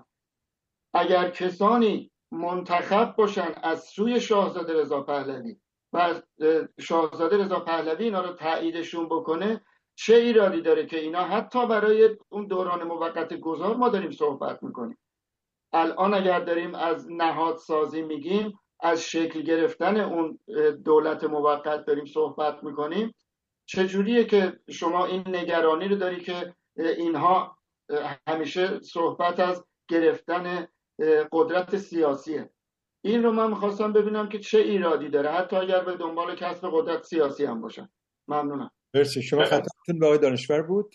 اگر کسانی منتخب باشن از سوی شاهزاده رضا پهلوی و شاهزاده رضا پهلوی اینا رو تاییدشون بکنه، چه ایرادی داره که اینا حتی برای اون دوران موقت گذار ما داریم صحبت میکنیم. الان اگر داریم از نهادسازی میگیم، از شکل گرفتن اون دولت موقت داریم صحبت میکنیم، چجوریه که شما این نگرانی رو داری که اینها همیشه صحبت از گرفتن قدرت سیاسیه؟ این رو من میخواستم ببینم که چه ایرادی داره حتی اگر به دنبال کسب قدرت سیاسی هم باشن. ممنونم. مرسی. شما خطابتون به آقای دانشور بود؟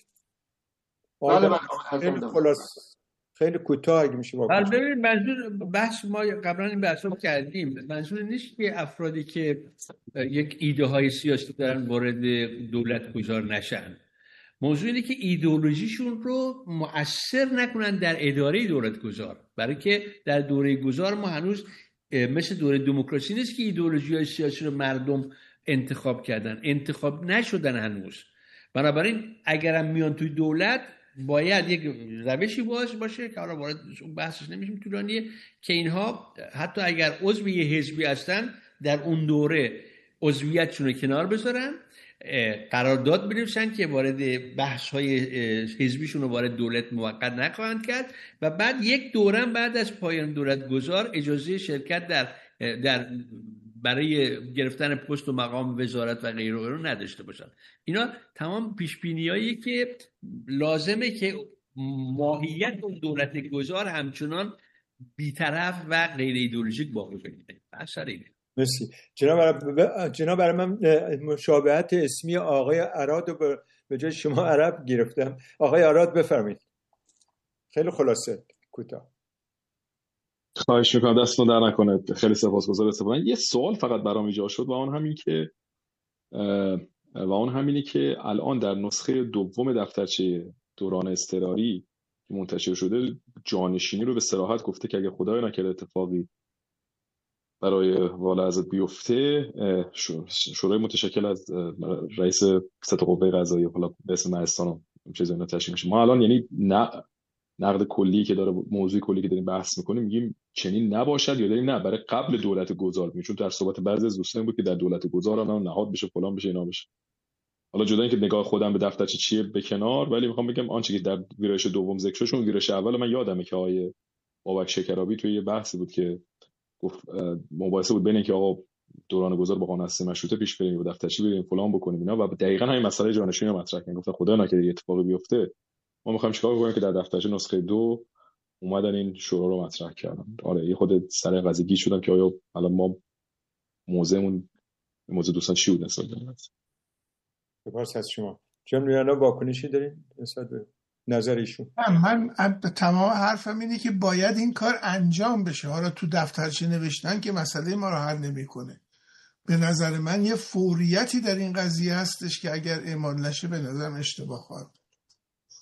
بله بله. خیلی خلاص خیلی کوتاه اگه میشه واکنش. بله ببینید منظور بحث ما قبلا این بحث رو کردیم، منظور نیست که افرادی که یک ایده های سیاسی دارن وارد دولت گذار نشن، موضوع اینه که ایدئولوژیشون رو مؤثر نکنن در اداره دولت گذار، برای که در دوره گذار ما هنوز مثل دوره دموکراسی نیست که ایدئولوژی های سیاسی رو مردم انتخاب کردن، انتخاب نشدن هنوز. بنابراین اگرم میان توی دولت باید یک روشی باز باشه که حالا وارد اون بحثش نمیشیم طولانیه، که اینها حتی اگر عضو یه حزبی هستن در اون دوره عضویتشون رو کنار بذارن، قرارداد بنویسن که وارد بحث‌های حزبیشون رو وارد دولت موقت نخواهند کرد و بعد یک دوره بعد از پایان دولت گذار اجازه شرکت در در برای گرفتن پست و مقام وزارت و غیره رو نداشته باشن. اینا تمام پیش‌بینیایی که لازمه که ماهیت اون دولت گذار همچنان بی‌طرف و غیر ایدئولوژیک باقی بمونه. اثر اینه. مرسی. جناب جناب برای من مشابهت اسمی آقای عراد رو به جای شما عرب گرفتم. آقای عراد بفرمایید. خیلی خلاصه کوتاه. خواهش میکنم، دستتون در نکنه. خیلی سپاسگزارم. استفاده یه سوال فقط برام ایجاد شد و اون همین که و اون همینه که الان در نسخه دوم دفترچه دوران اضطراری که منتشر شده جانشینی رو به صراحت گفته که اگه خدای نکرده اتفاقی برای والا ازت بیفته، شورای متشکل از رئیس ست قوه قضاییه حالا به اسم مهستان و چیزا اینا تشکیل میشه. ما الان یعنی نه نقد کلی که داره موضوع کلی که داریم بحث میکنیم میگیم چنین نباشد یا داریم نه برای قبل دولت گذار میگیم، چون در صحبت بعضی از دوستان بود که در دولت گذار هم نهاد بشه فلان بشه اینا بشه. حالا جدا اینکه نگاه خودم به دفترچه چیه به کنار، ولی میخوام بگم آنچه که در ویرایش دوم ذکر شد، چون ویرایش اول من یادمه که آقای بابک شکرابی توی یه بحثی بود که گفت مباحثه بود بین اینکه آقا دوران گذار با قانون اساسی مشروطه پیش بریم و دفترچه بریم فلان بکنیم اینا، و دقیقاً همین مسئله جانشینی رو مطرح کردن. گفتن خدا نکنه اتفاقی بیفته، ما میخوایم چیکار کنیم که در دفترچه نسخه دو اومدن این شورا رو مطرح کردن. آره یه خود سر قضیه گیج شدم که آیا الان ما موضعمون موضوع دوستان چی بود نسبت به این؟ سپاس از شما. جناب میانا واکنشی دارین نسبت به نظر ایشون؟ من تمام حرفم اینه که باید این کار انجام بشه. حالا تو دفترچه نوشتن که مسئله ما رو حل نمیکنه. به نظر من یه فوریتی در این قضیه هستش که اگر اعمال نشه به نظرم اشتباه خواهد.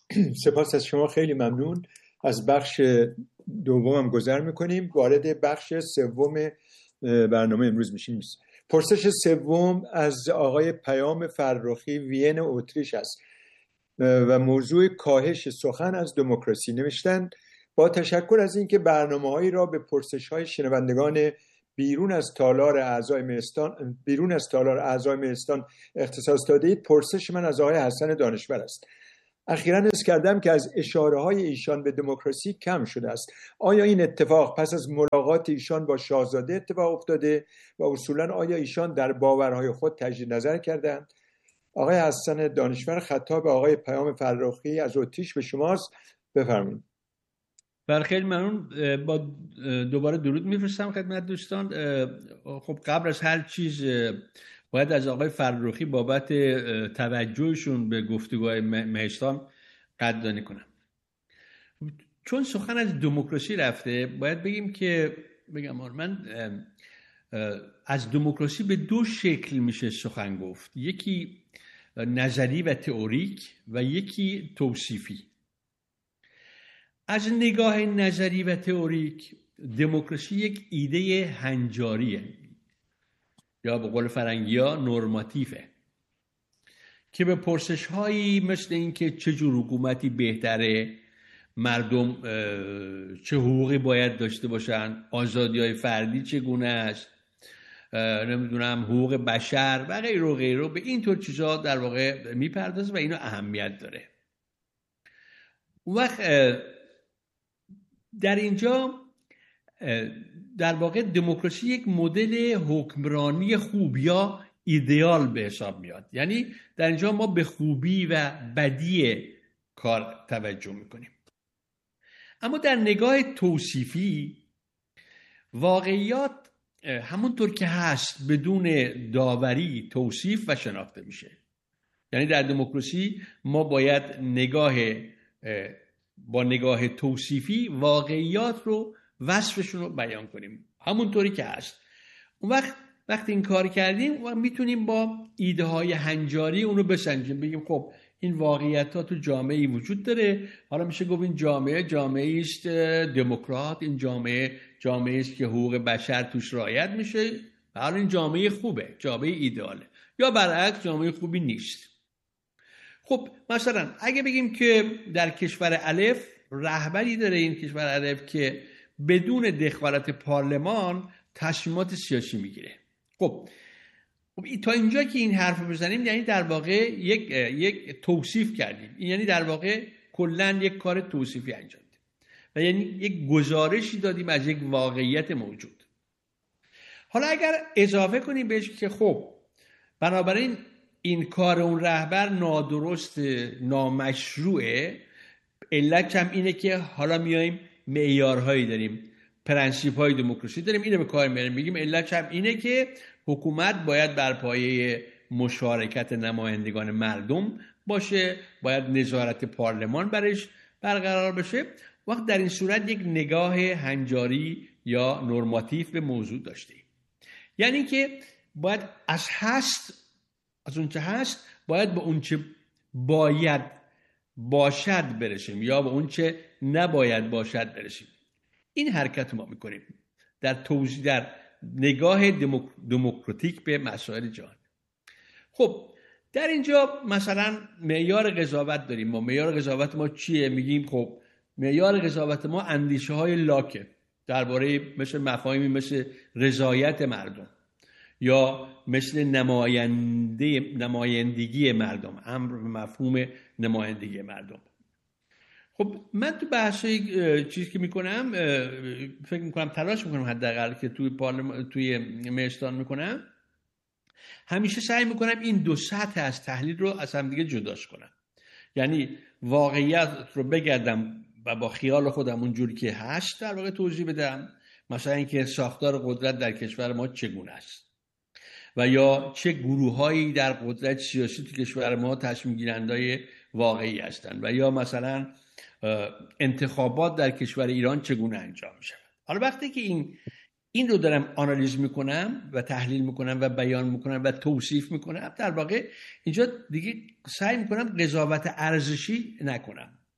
سپاس از شما، خیلی ممنون. از بخش دومم گذر میکنیم، وارد بخش سوم برنامه امروز میشیم. پرسش سوم از آقای پیام فرخی، وین اتریش است و موضوع کاهش سخن از دموکراسی. نوشتن: با تشکر از اینکه برنامه‌هایی را به پرسش‌های شنوندگان بیرون از تالار اعضای مهستان بیرون از تالار اعضای مهستان اختصاص دادید، پرسش من از آقای حسن دانشور است. اخیراً حس کردم که از اشاره‌های ایشان به دموکراسی کم شده است. آیا این اتفاق پس از ملاقات ایشان با شاهزاده اتفاق افتاده و اصولاً آیا ایشان در باورهای خود تجدید نظر کردند؟ آقای حسن دانشور، خطاب آقای پیام فرخی از اتریش به شماست، بفرمایید. بر خیلی ممنون. با دوباره درود میفرستم خدمت دوستان. خب قبل از هر چیز باید از آقای فرخی بابت توجهشون به گفتگوهای مهستان قدردانی کنم. چون سخن از دموکراسی رفته، باید بگیم که بگم من از دموکراسی به دو شکل میشه سخن گفت، یکی نظری و تئوریک و یکی توصیفی. از نگاه نظری و تئوریک، دموکراسی یک ایده هنجاریه یا به قول فرنگی‌ها نورماتیفه که به پرسش‌هایی مثل این که چه جور حکومتی بهتره، مردم چه حقوقی باید داشته باشن، آزادی‌های فردی چگونه است، نمیدونم حقوق بشر و غیره و غیره، به این طور چیزا در واقع میپردازه و اینو اهمیت داره. اون وقت در اینجا در واقع دموکراسی یک مدل حکمرانی خوب یا ایدئال به حساب میاد. یعنی در اینجا ما به خوبی و بدی کار توجه میکنیم. اما در نگاه توصیفی، واقعیات همونطور که هست بدون داوری توصیف و شناخته میشه. یعنی در دموکراسی ما باید نگاه با نگاه توصیفی واقعیات رو، وصفشون رو بیان کنیم همونطوری که هست. اون وقت وقتی این کار کردیم و میتونیم با ایده های هنجاری اونو بسنجیم، بگیم خب این واقعیت ها تو جامعه‌ای وجود داره، حالا میشه گفت این جامعه جامعه است دموکرات، این جامعه جامعه است که حقوق بشر توش رعایت میشه، حالا این جامعه خوبه، جامعه ایدئاله، یا برعکس جامعه خوبی نیست. خب مثلا اگه بگیم که در کشور الف رهبری داره این کشور الف که بدون دخالت پارلمان تصمیمات سیاسی میگیره. خب تا اینجا که این حرف بزنیم یعنی در واقع یک یک توصیف کردیم، یعنی در واقع کلا یک کار توصیفی انجام دادیم و یعنی یک گزارشی دادیم از یک واقعیت موجود. حالا اگر اضافه کنیم بهش که خب بنابراین این کار اون رهبر نادرست، نامشروعه، علت هم اینه که حالا میایم معیارهایی داریم، پرنسیپ‌های دموکراسی داریم، اینو به کار میاریم، میگیم علت هم اینه که حکومت باید بر پایه مشارکت نمایندگان مردم باشه، باید نظارت پارلمان برش برقرار بشه. وقت در این صورت یک نگاه هنجاری یا نورماتیو به موضوع داشتیم، یعنی که باید از هست از اون چه هست باید به اون چه باید باشد برسیم یا به اون چه نباید باشد برسیم. این حرکت ما میکنیم در توضیح در نگاه دموک... دموکراتیک به مسائل جهان. خب در اینجا مثلا معیار قضاوت داریم. ما معیار قضاوت ما چیه؟ میگیم خب معیار قضاوت ما اندیشه های لاکه درباره مثل مفاهیمی مثل رضایت مردم یا مثل نماینده نمایندگی مردم، امر به مفهوم نمایندگی مردم. خب من تو بحثای چیزی که میکنم فکر میکنم تلاش میکنم حداقل که توی پارلمان توی مهستان میکنم همیشه سعی میکنم این دو سطح از تحلیل رو از هم دیگه جداش کنم. یعنی واقعیت رو بگردم و با خیال خودم اونجوری که هست در واقع توضیح بدم، مثلا اینکه ساختار قدرت در کشور ما چگونه است و یا چه گروه‌هایی در قدرت سیاسی تو کشور ما تصمیم گیرندای واقعی هستند و یا مثلا انتخابات در کشور ایران چگونه انجام میشه. حالا وقتی که این این رو دارم آنالیز میکنم و تحلیل میکنم و بیان میکنم و توصیف میکنم، در واقع اینجا دیگه سعی میکنم قضاوت ارزشی نکنم.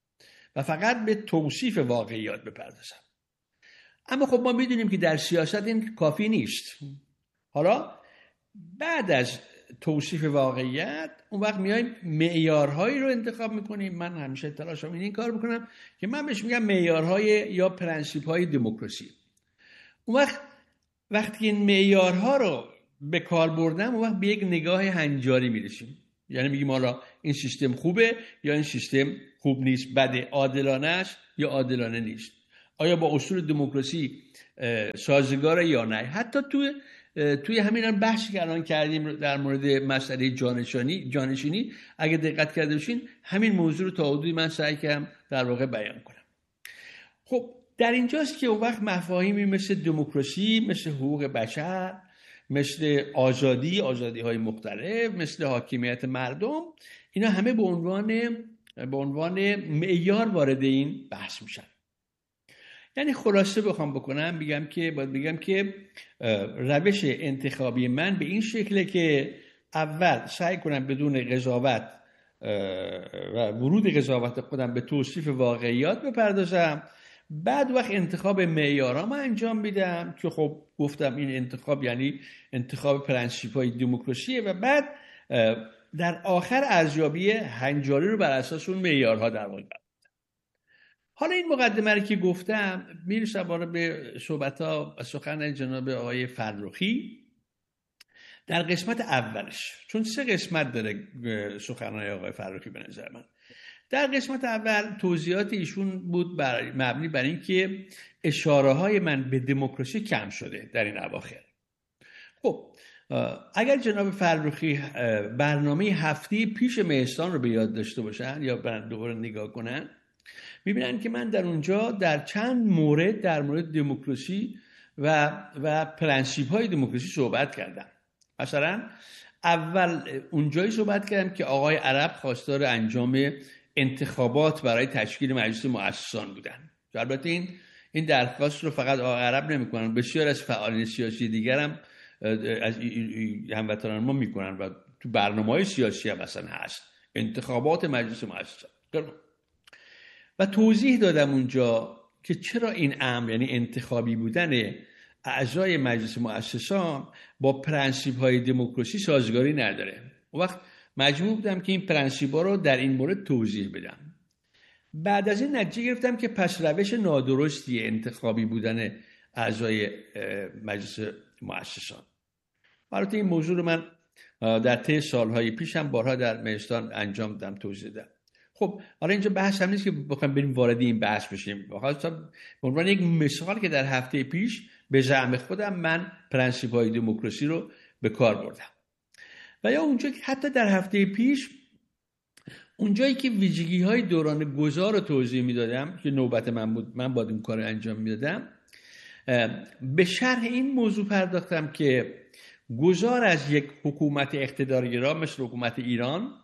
و فقط به توصیف واقعیات بپردازم. اما خب ما میدونیم که در سیاست این کافی نیست. حالا بعد از توصیف واقعیت اون وقت میایم معیارهایی رو انتخاب میکنیم. من همیشه تلاشم این کار میکنم که من بهش میگم معیارهای یا پرنسیپ‌های دموکراسی. اون وقت وقتی این معیارها رو به کار بردم اون وقت به یک نگاه هنجاری میرسیم. یعنی میگیم حالا این سیستم خوبه یا این سیستم خوب نیست، بده، عادلانه است یا عادلانه نیست، آیا با اصول دموکراسی سازگاره یا نه. حتی توی توی همین بحثی که الان کردیم در مورد مسئله جانشینی جانشینی اگه دقت کرده باشین همین موضوع رو تا حدودی من سعی کردم در واقع بیان کنم. خب در اینجاست که اون وقت مفاهیمی مثل دموکراسی، مثل حقوق بشر، مثل آزادی، آزادی های مختلف، مثل حاکمیت مردم، اینا همه به عنوان به عنوان معیار وارد این بحث میشن. یعنی خلاصه بخوام بکنم بگم که باید بگم که روش انتخابی من به این شکله که اول سعی کنم بدون قضاوت و ورود قضاوت خودم به توصیف واقعیات بپردازم، بعد وقت انتخاب معیارام انجام میدم که خب گفتم این انتخاب یعنی انتخاب پرنسیپ‌های دموکراسیه و بعد در آخر ارزیابی هنجاری رو بر اساس اون معیارها در واقع. حالا این مقدمه رو که گفتم میرسم به صحبت‌ها و سخن جناب آقای فرخی در قسمت اولش، چون سه قسمت داره سخن‌های آقای فرخی به نظر من. در قسمت اول توضیحات ایشون بود بر مبنی بر این که اشاره‌های من به دموکراسی کم شده در این اواخر. خب اگر جناب فرخی برنامه هفته پیش مهستان رو به یاد داشته باشن یا دوباره نگاه کنن میبینن که من در اونجا در چند مورد در مورد دموکراسی و و پرنسیپ‌های دموکراسی صحبت کردم. مثلا اول اونجایی صحبت کردم که آقای عرب خواستار انجام انتخابات برای تشکیل مجلس مؤسسان بودن. البته این این درخواست رو فقط آقای عرب نمی‌کنن، بسیار از فعالین سیاسی دیگر هم از هموطنان ما میکنن و تو برنامه‌های سیاسی هم مثلا هست انتخابات مجلس مؤسسان. و توضیح دادم اونجا که چرا این امر یعنی انتخابی بودن اعضای مجلس مؤسسان با پرنسیپ‌های دموکراسی سازگاری نداره. اون وقت مجبور بودم که این پرنسیپ‌ها رو در این مورد توضیح بدم. بعد از این نتیجه گرفتم که پس روش نادرستی انتخابی بودن اعضای مجلس مؤسسان. البته این موضوع رو من در طی سالهای پیشم بارها در مهستان انجام دادم، توضیح دادم. خب حالا اینجا بحث هم نیست که بخوایم بریم وارد این بحث بشیم. واقعا به عنوان یک مثال که در هفته پیش به زعم خودم من پرنسیپ‌های دموکراسی رو به کار بردم. و یا اونجا که حتی در هفته پیش اونجایی که ویژگی‌های دوران گذار رو توضیح میدادم که نوبت من بود، من باید این کار رو انجام میدادم، به شرح این موضوع پرداختم که گذار از یک حکومت اقتدارگرا مثل حکومت ایران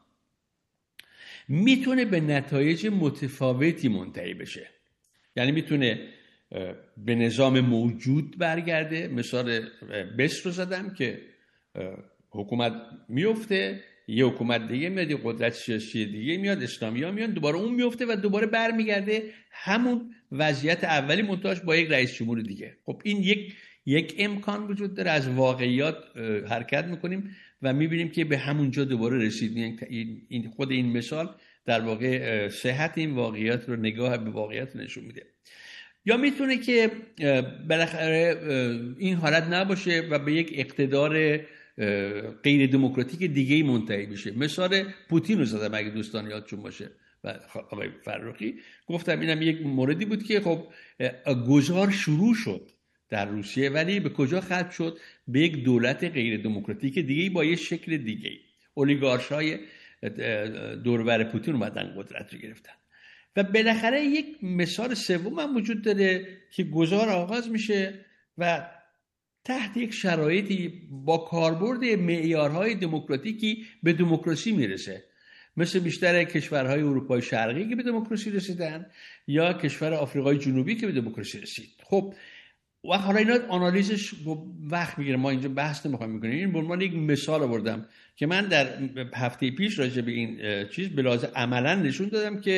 میتونه به نتایج متفاوتی منتهی بشه. یعنی میتونه به نظام موجود برگرده. مثال بس رو زدم که حکومت میفته، یه حکومت دیگه میاد، یه قدرت سیاسی دیگه میاد، اسلامی ها میاد، دوباره اون میفته و دوباره برمیگرده همون وضعیت اولی منتهاش با یک رئیس جمهور دیگه. خب این یک یک امکان وجود داره، از واقعیات حرکت میکنیم و میبینیم که به همونجا دوباره رسیدیم. این خود این مثال در واقع صحت این واقعیت رو، نگاه به واقعیت نشون میده. یا میتونه که بالاخره این حالت نباشه و به یک اقتدار غیر دموکراتیک دیگه منتهی بشه. مثال پوتین رو زدم اگه دوستان یادشون باشه و آقای فرخی گفتم اینم یک موردی بود که خب گذار شروع شد در روسیه ولی به کجا ختم شد؟ به یک دولت غیر دموکراتیک دیگه با یه شکل دیگه. اولیگارش‌های دوربر پوتین اومدن قدرت رو گرفتن. و بالاخره یک مثال سوم هم وجود داره که گذار آغاز میشه و تحت یک شرایطی با کاربرد معیارهای دموکراتیکی به دموکراسی میرسه، مثل بیشتر کشورهای اروپای شرقی که به دموکراسی رسیدن یا کشور آفریقای جنوبی که به دموکراسی رسید. خب و حالا اینا آنالیزش وقت میگیره، ما اینجا بحث نمیخوایم میکنیم. این به عنوان یک مثال آوردم که من در هفته پیش راجع به این چیز به لحاظ عملا نشون دادم که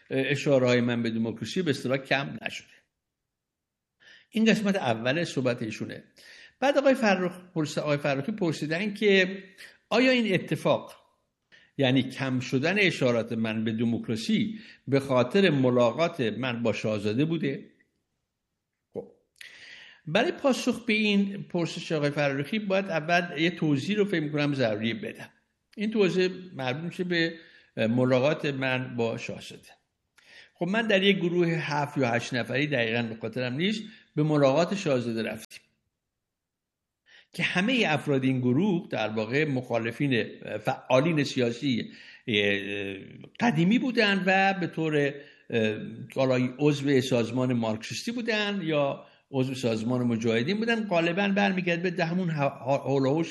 اشاره های من به دموکراسی به اصطلاح کم نشده. این قسمت اول صحبت ایشونه. بعد آقای فرخ پرسید آقای فرخی پرسیدن که آیا این اتفاق، یعنی کم شدن اشارات من به دموکراسی، به خاطر ملاقات من با شاهزاده بوده؟ خب برای پاسخ به این پرسش آقای فرخی باید اول یه توضیح رو فکر می‌کنم ضروری بدم. این توضیح مربوط میشه به ملاقات من با شاهزاده. خب من در یک گروه هفت یا هشت نفری، دقیقاً به خاطرم نیست، به ملاقات شاهزاده رفتیم که همه افراد این گروه در واقع مخالفین فعالین سیاسی قدیمی بودند و به طور عضو سازمان مارکسیستی بودند یا عضو سازمان مجاهدین بودند. غالباً برمیگرده به همون حول و حوش